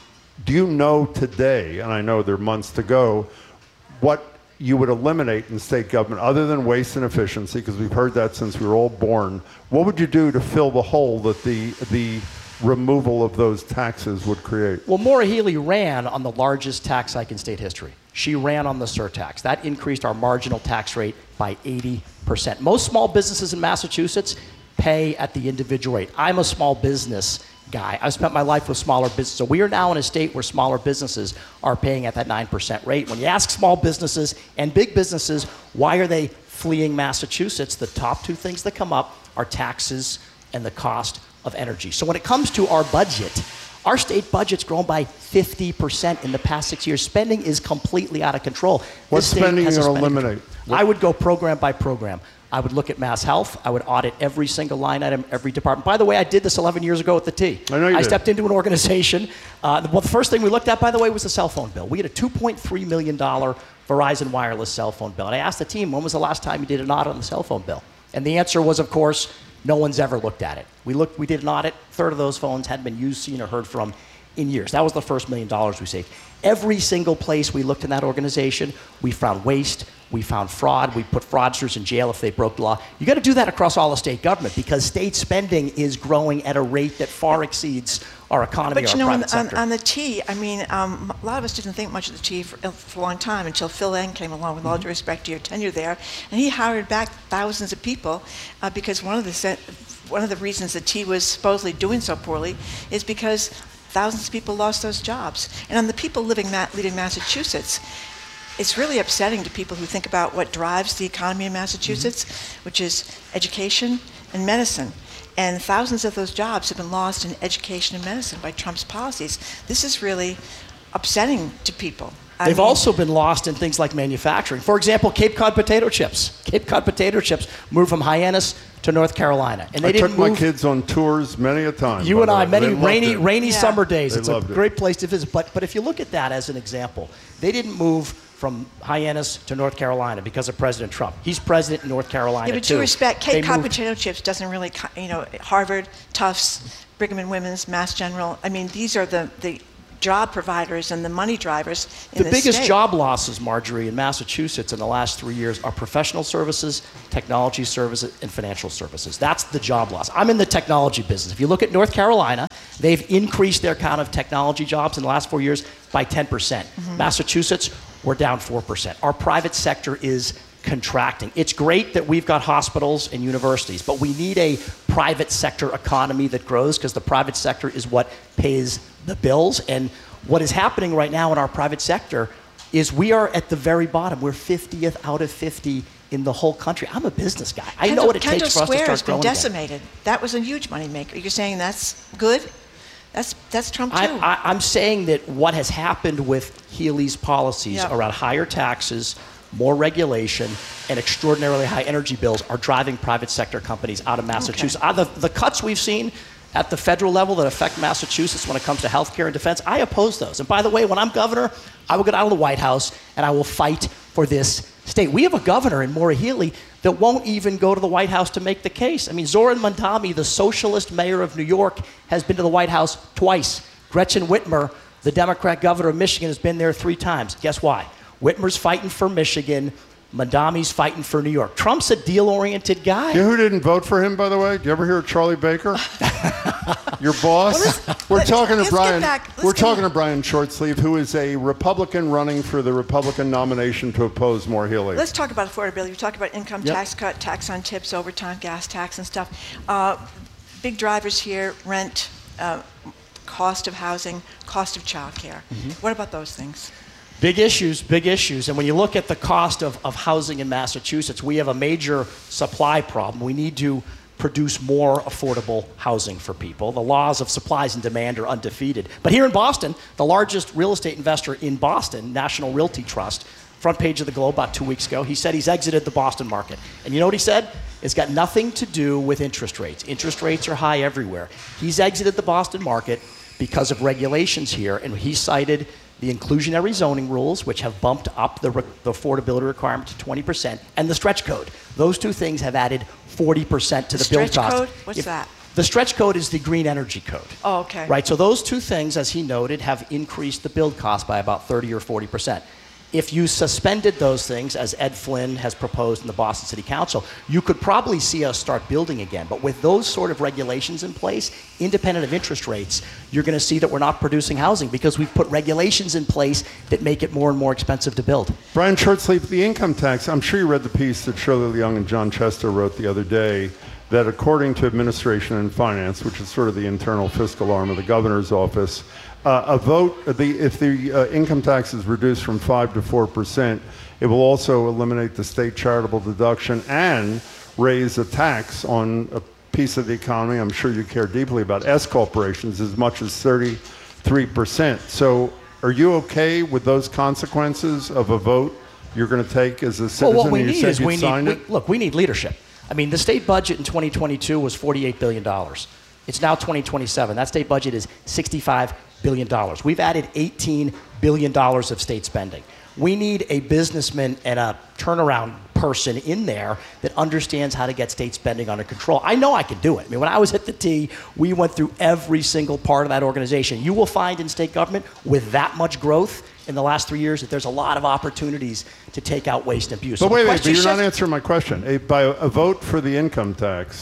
do you know today, and I know there are months to go, what you would eliminate in state government other than waste and efficiency, because we've heard that since we were all born? What would you do to fill the hole that the the removal of those taxes would create? Well, Maura Healey ran on the largest tax hike in state history. She ran on the surtax. That increased our marginal tax rate by eighty percent. Most small businesses in Massachusetts pay at the individual rate. I'm a small business guy. I've spent my life with smaller businesses. So we are now in a state where smaller businesses are paying at that nine percent rate. When you ask small businesses and big businesses, why are they fleeing Massachusetts? The top two things that come up are taxes and the cost of energy. So when it comes to our budget, our state budget's grown by fifty percent in the past six years. Spending is completely out of control. What This state spending has are a you going to spending eliminate? control. I would go program by program. I would look at Mass Health. I would audit every single line item, every department. By the way, I did this eleven years ago at the T. I know you I did. stepped into an organization. Uh, well, the first thing we looked at, by the way, was the cell phone bill. We had a two point three million dollars Verizon wireless cell phone bill. And I asked the team, when was the last time you did an audit on the cell phone bill? And the answer was, of course, no one's ever looked at it. We looked, we did an audit. A third of those phones hadn't been used, seen, or heard from in years. That was the first million dollars we saved. Every single place we looked in that organization, we found waste, we found fraud, we put fraudsters in jail if they broke the law. You got to do that across all of state government because state spending is growing at a rate that far exceeds our economy But or you our know, on, private on, sector. on the T, I mean, um, a lot of us didn't think much of the T for, for a long time until Phil Eng came along, with all due respect to your tenure there, and he hired back thousands of people uh, because one of the se- one of the reasons that T was supposedly doing so poorly is because thousands of people lost those jobs. And on the people living ma- leaving Massachusetts, it's really upsetting to people who think about what drives the economy in Massachusetts, mm-hmm. which is education and medicine. And thousands of those jobs have been lost in education and medicine by Trump's policies. This is really upsetting to people. I They've mean, also been lost in things like manufacturing. For example, Cape Cod potato chips. Cape Cod potato chips moved from Hyannis to North Carolina. And they I didn't took move. my kids on tours many a time. You by and the I, way. many They loved rainy, it. rainy Yeah. summer days. They It's a loved it. great place to visit. But, but if you look at that as an example, they didn't move from Hyannis to North Carolina because of President Trump. He's president in North Carolina, yeah, but too. due respect, They Cape Cod moved- potato chips doesn't really, co- you know, Harvard, Tufts, Brigham and Women's, Mass General. I mean, these are the, the job providers and the money drivers in The this biggest state. job losses, Marjorie, in Massachusetts in the last three years are professional services, technology services, and financial services. That's the job loss. I'm in the technology business. If you look at North Carolina, they've increased their count of technology jobs in the last four years by ten percent. Mm-hmm. Massachusetts, we're down four percent. Our private sector is contracting. It's great that we've got hospitals and universities, but we need a private sector economy that grows because the private sector is what pays the bills. And what is happening right now in our private sector is we are at the very bottom. We're fiftieth out of fifty in the whole country. I'm a business guy. I know what it Kendall takes for us to Square start has been growing again. decimated. That was a huge moneymaker. You're saying that's good? That's that's Trump too. I, I, I'm saying that what has happened with Healy's policies Yeah. around higher taxes, more regulation, and extraordinarily high energy bills are driving private sector companies out of Massachusetts. Okay. Uh, the, the cuts we've seen at the federal level that affect Massachusetts when it comes to health care and defense, I oppose those. And by the way, when I'm governor, I will get out of the White House and I will fight for this state. We have a governor in Maura Healey that won't even go to the White House to make the case. I mean, Zoran Mondami, the socialist mayor of New York, has been to the White House twice. Gretchen Whitmer, the Democrat governor of Michigan, has been there three times. Guess why? Whitmer's fighting for Michigan. Mondami's fighting for New York. Trump's a deal-oriented guy. You know who didn't vote for him, by the way? Did you ever hear of Charlie Baker? Your boss? we're let's- talking to let's get Brian. back- let's We're get talking back. to Brian Shortsleeve, who is a Republican running for the Republican nomination to oppose Maura Healey. Let's talk about affordability. We talked about income Yep. tax cut, tax on tips, overtime, gas tax and stuff. Uh, big drivers here, rent, uh, cost of housing, cost of childcare. Mm-hmm. What about those things? Big issues, big issues. And when you look at the cost of, of housing in Massachusetts, we have a major supply problem. We need to produce more affordable housing for people. The laws of supplies and demand are undefeated. But here in Boston, the largest real estate investor in Boston, National Realty Trust, front page of the Globe about two weeks ago, he said he's exited the Boston market. And you know what he said? It's got nothing to do with interest rates. Interest rates are high everywhere. He's exited the Boston market because of regulations here, and he cited the inclusionary zoning rules, which have bumped up the, re- the affordability requirement to twenty percent, and the stretch code. Those two things have added forty percent to the, The build stretch cost. code? What's If- that? The stretch code is the green energy code. Oh, okay. Right, so those two things, as he noted, have increased the build cost by about thirty or forty percent. If you suspended those things, as Ed Flynn has proposed in the Boston City Council, you could probably see us start building again. But with those sort of regulations in place, independent of interest rates, you're going to see that we're not producing housing because we've put regulations in place that make it more and more expensive to build. Brian Shortsleeve, the income tax, I'm sure you read the piece that Shirley Young and John Chester wrote the other day, that according to Administration and Finance, which is sort of the internal fiscal arm of the governor's office, uh, a vote, the, if the uh, income tax is reduced from five to four percent, it will also eliminate the state charitable deduction and raise a tax on a piece of the economy I'm sure you care deeply about, S corporations, as much as thirty-three percent. So are you okay with those consequences of a vote you're going to take as a citizen? Well, what we and you need said is you'd we need, signed we, it? look, we need leadership. I mean, the state budget in twenty twenty-two was forty-eight billion dollars. It's now twenty twenty-seven. That state budget is sixty-five billion dollars. We've added eighteen billion dollars of state spending. We need a businessman and a turnaround person in there that understands how to get state spending under control. I know I can do it. I mean, when I was at the T, we went through every single part of that organization. You will find in state government with that much growth in the last three years that there's a lot of opportunities to take out waste and abuse. But So the wait, wait, but question you're not shifts- answering my question. A, by a vote for the income tax,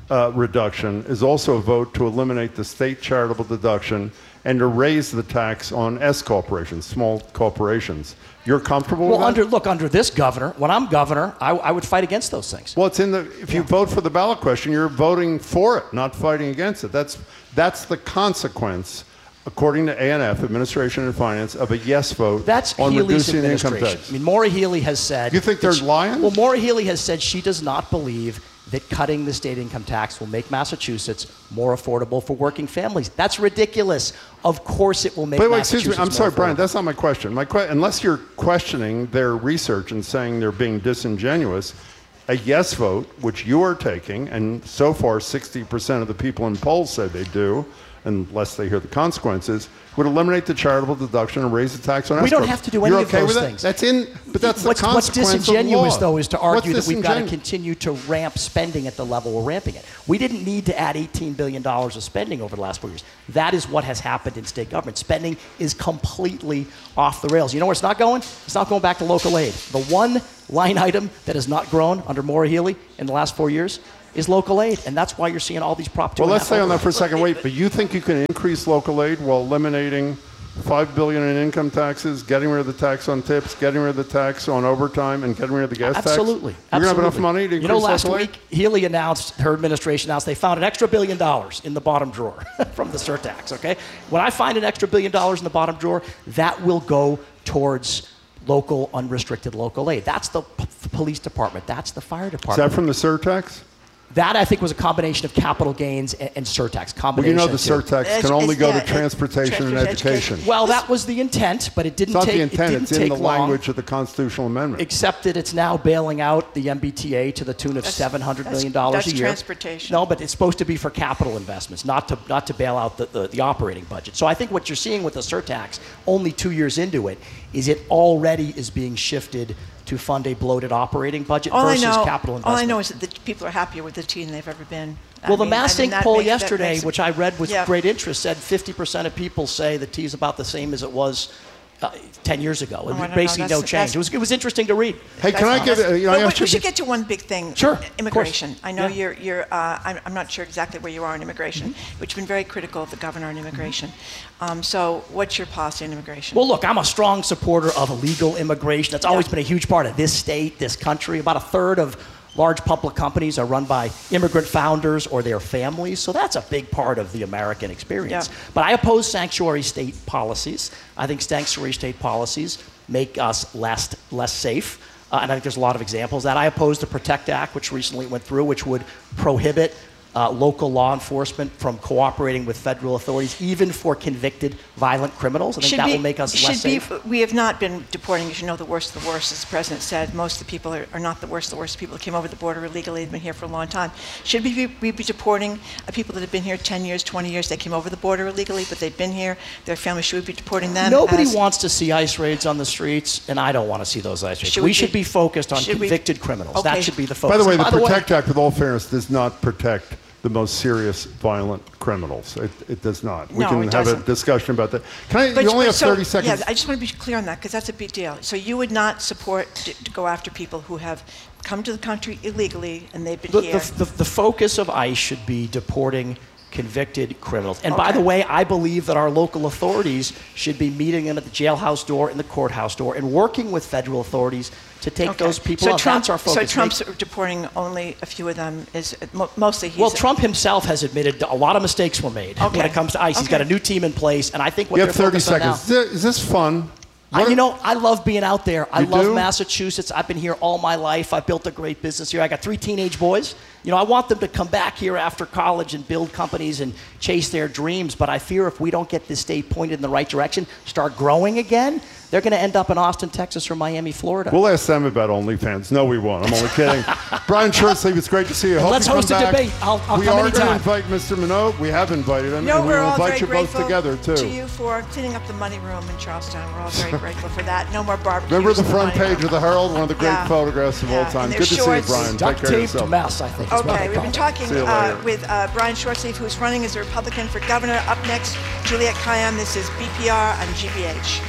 uh, reduction is also a vote to eliminate the state charitable deduction and to raise the tax on S corporations, small corporations. You're comfortable well, with that? under look under this governor. When I'm governor, I, I would fight against those things. Well, it's in the. If you Yeah. vote for the ballot question, you're voting for it, not fighting against it. That's that's the consequence, according to A N F, Administration and Finance, of a yes vote That's on Healy's reducing the income administration. tax. I mean, Maura Healy has said. You think they're that she- lying? Well, Maura Healy has said she does not believe that cutting the state income tax will make Massachusetts more affordable for working families. That's ridiculous. Of course, it will make. Wait, wait, excuse me. Massachusetts I'm sorry, more Brian. affordable. That's not my question. My que- unless you're questioning their research and saying they're being disingenuous, a yes vote, which you are taking, and so far sixty percent of the people in polls say they do, unless they hear the consequences, would eliminate the charitable deduction and raise the tax on We escrow. don't have to do any You're of okay those with that? things. That's in, but that's what's, the what's consequence disingenuous, of law. though, is to argue What's that we've got to disingenu- continue to ramp spending at the level we're ramping it. We didn't need to add eighteen billion dollars of spending over the last four years. That is what has happened in state government. Spending is completely off the rails. You know where it's not going? It's not going back to local aid. The one line item that has not grown under Maura Healy in the last four years is local aid, and that's why you're seeing all these Prop two. Well, and a let's half stay on that over- for a second. Wait, but you think you can increase local aid while eliminating five billion dollars in income taxes, getting rid of the tax on tips, getting rid of the tax on overtime, and getting rid of the gas tax? Absolutely. You're going to have enough Absolutely. money to increase You know, last local aid? week, Healy announced, her administration announced they found an extra billion dollars in the bottom drawer from the surtax, okay? When I find an extra billion dollars in the bottom drawer, that will go towards local, unrestricted local aid. That's the, p- the police department. That's the fire Is department. that from the surtax? That, I think, was a combination of capital gains and, and surtax. Well, you Combination know the of two. surtax It's- can only it's- go yeah, to it- transportation and transportation, education. education. Well, that was the intent, but it It's didn't not take, the it intent, didn't it's in take the long. language of the constitutional amendment. Except that it's now bailing out the M B T A to the tune of That's- seven hundred million that's- dollars a that's year. transportation. No, but it's supposed to be for capital investments, not to not to bail out the, the, the operating budget. So I think what you're seeing with the surtax, only two years into it, is it already is being shifted to fund a bloated operating budget All I versus know, capital all investment. I know is that the people are happier with the team than they've ever been. I Well, the mean, I Mass mean, Inc that poll makes- that yesterday, makes it- which I read with Yeah. great interest, said fifty percent of people say the tea is about the same as it was uh, ten years ago. Oh, I don't know. Basically, That's- no change. that's- It was, it was interesting to read. Hey, can I That's- give, uh, you know, but I we, asked we you- should get to one big thing. Sure, of Immigration. course. I know Yeah. you're, you're uh, I'm, I'm not sure exactly where you are on immigration, but you've been very critical of the governor on immigration. Um, so what's your policy on immigration? Well, look, I'm a strong supporter of legal immigration. That's always been a huge part of this state, this country. About a third of large public companies are run by immigrant founders or their families, so that's a big part of the American experience. Yeah. But I oppose sanctuary state policies. I think sanctuary state policies make us less, less safe, uh, and I think there's a lot of examples of that. I oppose the PROTECT Act, which recently went through, which would prohibit Uh, local law enforcement from cooperating with federal authorities, even for convicted violent criminals. I think Should that be- will make us should less be- safe. We have not been deporting, as you know, the worst of the worst, as the president said. Most of the people are, are not the worst of the worst. People that came over the border illegally have been here for a long time. Should we be, we be deporting uh, people that have been here ten years, twenty years? They came over the border illegally, but they've been here. Their families, should we be deporting them? Nobody as- wants to see ICE raids on the streets, and I don't want to see those ICE raids. Should we, we should be- be focused on should we- convicted criminals. Okay. That should be the focus. By the way, And the PROTECT Act, with all fairness, does not protect the most serious violent criminals. It, it does not. We No, can it have a doesn't. discussion about that. Can I, But- you only but have so- thirty seconds. Yeah, I just want to be clear on that because that's a big deal. So you would not support to, to go after people who have come to the country illegally and they've been the, here. the, the, the focus of ICE should be deporting convicted criminals. And by Okay. the way, I believe that our local authorities should be meeting them at the jailhouse door and the courthouse door and working with federal authorities to take Okay. those people so out. Trump, That's our focus. So Trump's deporting only a few of them. Is mo- mostly he's Well, Trump himself has admitted a lot of mistakes were made when Okay. it comes to ICE. He's Okay. got a new team in place, and I think what you they're have thirty focused on now- seconds. Is this fun? I, What- you know, I love being out there. I You love do? Massachusetts. I've been here all my life. I built a great business here. I got three teenage boys. You know, I want them to come back here after college and build companies and chase their dreams. But I fear if we don't get this state pointed in the right direction, start growing again, they're going to end up in Austin, Texas, or Miami, Florida. We'll ask them about OnlyFans. No, we won't. I'm only kidding. Brian Shortsleeve, it's great to see you. Hope Let's you come host a back. debate. I'll- I'll we come are going to anytime. invite Mister Minogue. We have invited him, No, and we we're will all invite very you both grateful together too. to you for cleaning up the money room in Charlestown. We're all very grateful for that. No more barbecues. Remember the in front money page room. of the Herald, one of the great Yeah. photographs of Yeah. all And time. their Good to see you, shorts. Brian. Take Duct care of taped yourself. mess, I think. is what Okay, I we've call been it. talking See you uh, later. with uh, Brian Shortsleeve, who's running as a Republican for governor. Up next, Juliette Kayyem. This is B P R on G B H.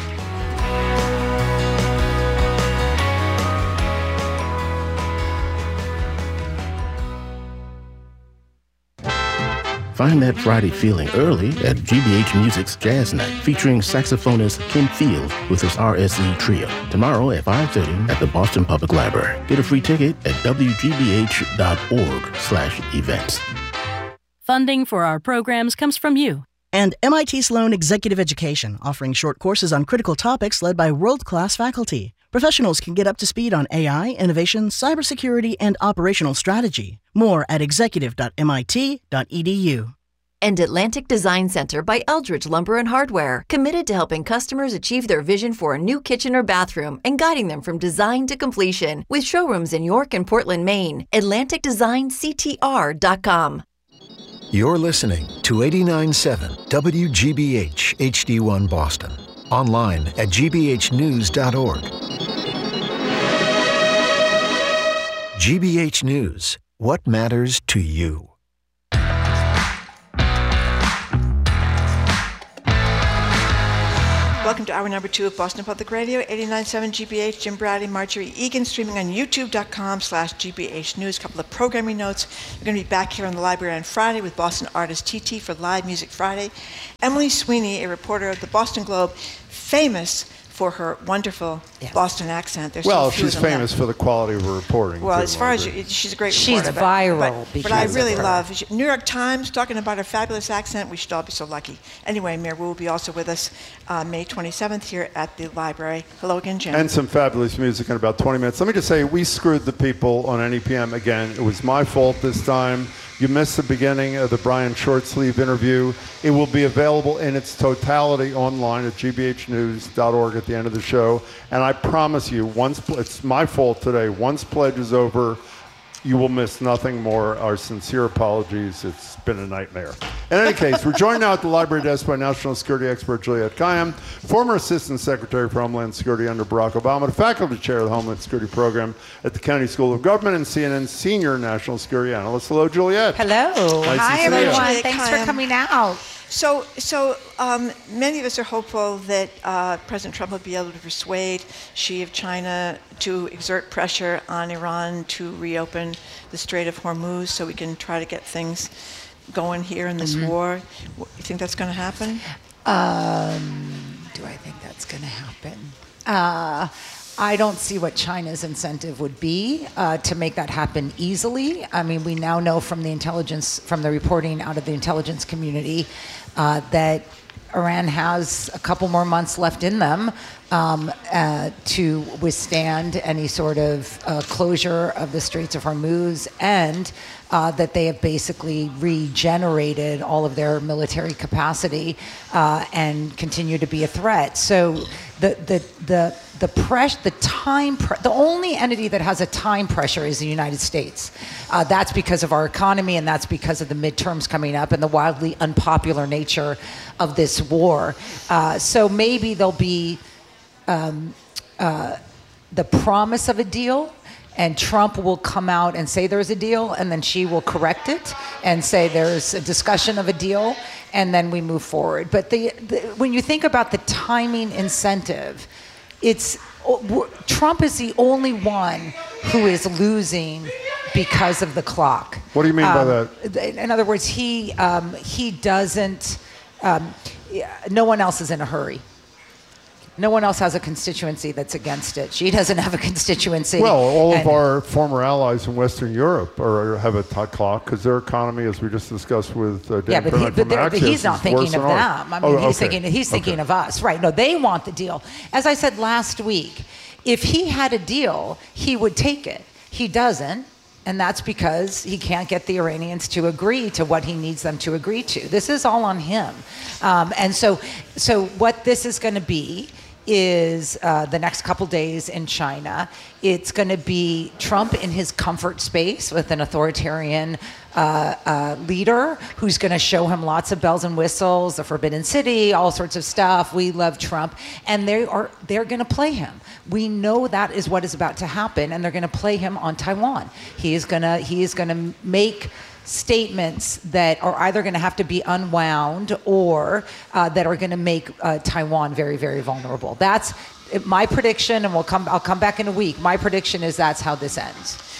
Find that Friday feeling early at G B H Music's Jazz Night, featuring saxophonist Kim Fields with his R S E Trio. Tomorrow at five thirty at the Boston Public Library. Get a free ticket at w g b h dot org slash events. Funding for our programs comes from you. And M I T Sloan Executive Education, offering short courses on critical topics led by world-class faculty. Professionals can get up to speed on A I, innovation, cybersecurity, and operational strategy. More at executive dot m i t dot e d u. And Atlantic Design Center by Eldridge Lumber and Hardware, committed to helping customers achieve their vision for a new kitchen or bathroom and guiding them from design to completion. With showrooms in York and Portland, Maine. Atlantic Design C T R dot com. You're listening to eighty-nine point seven W G B H H D one Boston. Online at g b h news dot org. G B H News. What matters to you? Welcome to hour number two of Boston Public Radio, eighty-nine point seven G B H. Jim Brady, Marjorie Egan, streaming on youtube dot com slash G B H News. A couple of programming notes. We're going to be back here in the library on Friday with Boston artist T T for Live Music Friday. Emily Sweeney, a reporter of the Boston Globe, famous for her wonderful yes. Boston accent. There's well, so she's famous that. for the quality of her reporting. Well, too, as far Margaret. as she's a great she's reporter. viral. But, but, but I really love New York Times talking about her fabulous accent. We should all be so lucky. Anyway, Mayor Wu will be also with us uh, May twenty-seventh here at the library. Hello again, Jim. And some fabulous music in about twenty minutes. Let me just say, we screwed the people on N E P M again. It was my fault this time. You missed the beginning of the Brian Shortsleeve interview. It will be available in its totality online at g b h news dot org at the end of the show. And I promise you, once it's my fault today, once pledge is over, you will miss nothing more. Our sincere apologies. It's been a nightmare. In any case, we're joined now at the library desk by national security expert Juliette Kayyem, former Assistant Secretary for Homeland Security under Barack Obama, the faculty chair of the Homeland Security Program at the Kennedy School of Government, and C N N's senior national security analyst. Hello, Juliette. Hello. Nice Hi, everyone. Juliette Thanks Kayyem. for coming out. So, so um, many of us are hopeful that uh, President Trump will be able to persuade Xi of China to exert pressure on Iran to reopen the Strait of Hormuz so we can try to get things going here in this mm-hmm. war. You think that's going to happen? Um, do I think that's going to happen? Uh, I don't see what China's incentive would be uh, to make that happen easily. I mean, we now know from the intelligence, from the reporting out of the intelligence community, uh, that Iran has a couple more months left in them um, uh, to withstand any sort of uh, closure of the Straits of Hormuz, and uh, that they have basically regenerated all of their military capacity uh, and continue to be a threat. So the the the the press, the time, pre- the only entity that has a time pressure is the United States. Uh, that's because of our economy, and that's because of the midterms coming up and the wildly unpopular nature of this war. Uh, so maybe there'll be um, uh, the promise of a deal, and Trump will come out and say there's a deal, and then Xi will correct it and say there's a discussion of a deal, and then we move forward. But the, the, when you think about the timing incentive, it's Trump is the only one who is losing because of the clock. What do you mean um, by that? In other words, he um, he doesn't. Um, no one else is in a hurry. No one else has a constituency that's against it. She doesn't have a constituency. Well, all and, of our former allies in Western Europe are, have a t- clock because their economy, as we just discussed with uh, Dan yeah, but, he, Kermit but, from but Axios, he's not thinking of them. I mean, oh, he's okay. thinking he's thinking okay. of us, right? No, they want the deal. As I said last week, if he had a deal, he would take it. He doesn't. And that's because he can't get the Iranians to agree to what he needs them to agree to. This is all on him. Um, and so, so what this is going to be is uh, the next couple days in China. It's going to be Trump in his comfort space with an authoritarian uh, uh, leader who's going to show him lots of bells and whistles, the Forbidden City, all sorts of stuff. We love Trump. And they are, they're going to play him. We know that is what is about to happen, and they're going to play him on Taiwan. He is going to, he is going to make statements that are either going to have to be unwound or uh, that are going to make uh, Taiwan very, very vulnerable. That's my prediction, and we'll come. I'll come back in a week. My prediction is that's how this ends.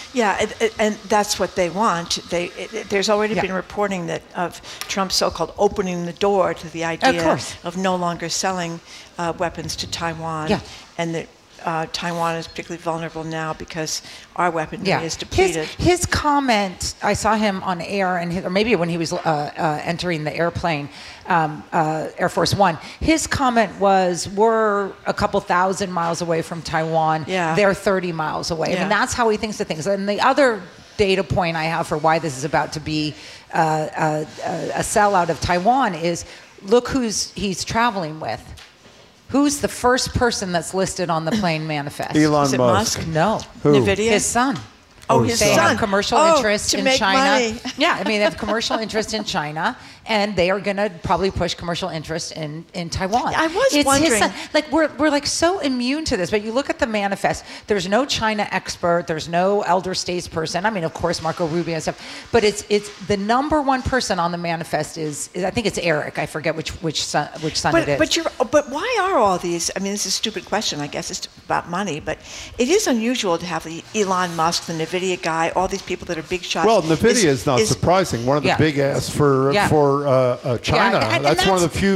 Yeah, it, it, and that's what they want. They it, it, there's already Yeah. been reporting that of Trump's so-called opening the door to the idea course. of no longer selling uh, weapons to Taiwan, Yeah. and that uh, Taiwan is particularly vulnerable now because our weaponry Yeah. is depleted. His, his comment, I saw him on air, and his, or maybe when he was uh, uh, entering the airplane, um, uh, Air Force One, his comment was, we're a couple thousand miles away from Taiwan. Yeah. They're thirty miles away. I Yeah. mean, that's how he thinks of things. And the other data point I have for why this is about to be uh, uh, a sellout of Taiwan is, look who's he's traveling with. Who's the first person that's listed on the plane manifest? Elon Is it Musk. Musk? No. Who? NVIDIA? His son. Oh, his they son. have commercial Oh, interest to in make China. money. Yeah, I mean, they have commercial interest in China, and they are going to probably push commercial interest in, in Taiwan. I was it's his wondering- son. Like, we're, we're like so immune to this, but you look at the manifest, there's no China expert, there's no elder statesperson. I mean, of course, Marco Rubio and stuff, but it's it's the number one person on the manifest is, is I think it's Eric. I forget which which son, which son But, it is. but you're but why are all these? I mean, this is a stupid question. I guess it's about money, but it is unusual to have the Elon Musk, the NVIDIA guy, all these people that are big shots. Well, NVIDIA is, not is- surprising. One of the Yeah. big ass for Yeah. for uh, uh, China. and- and that's, one of the that's- few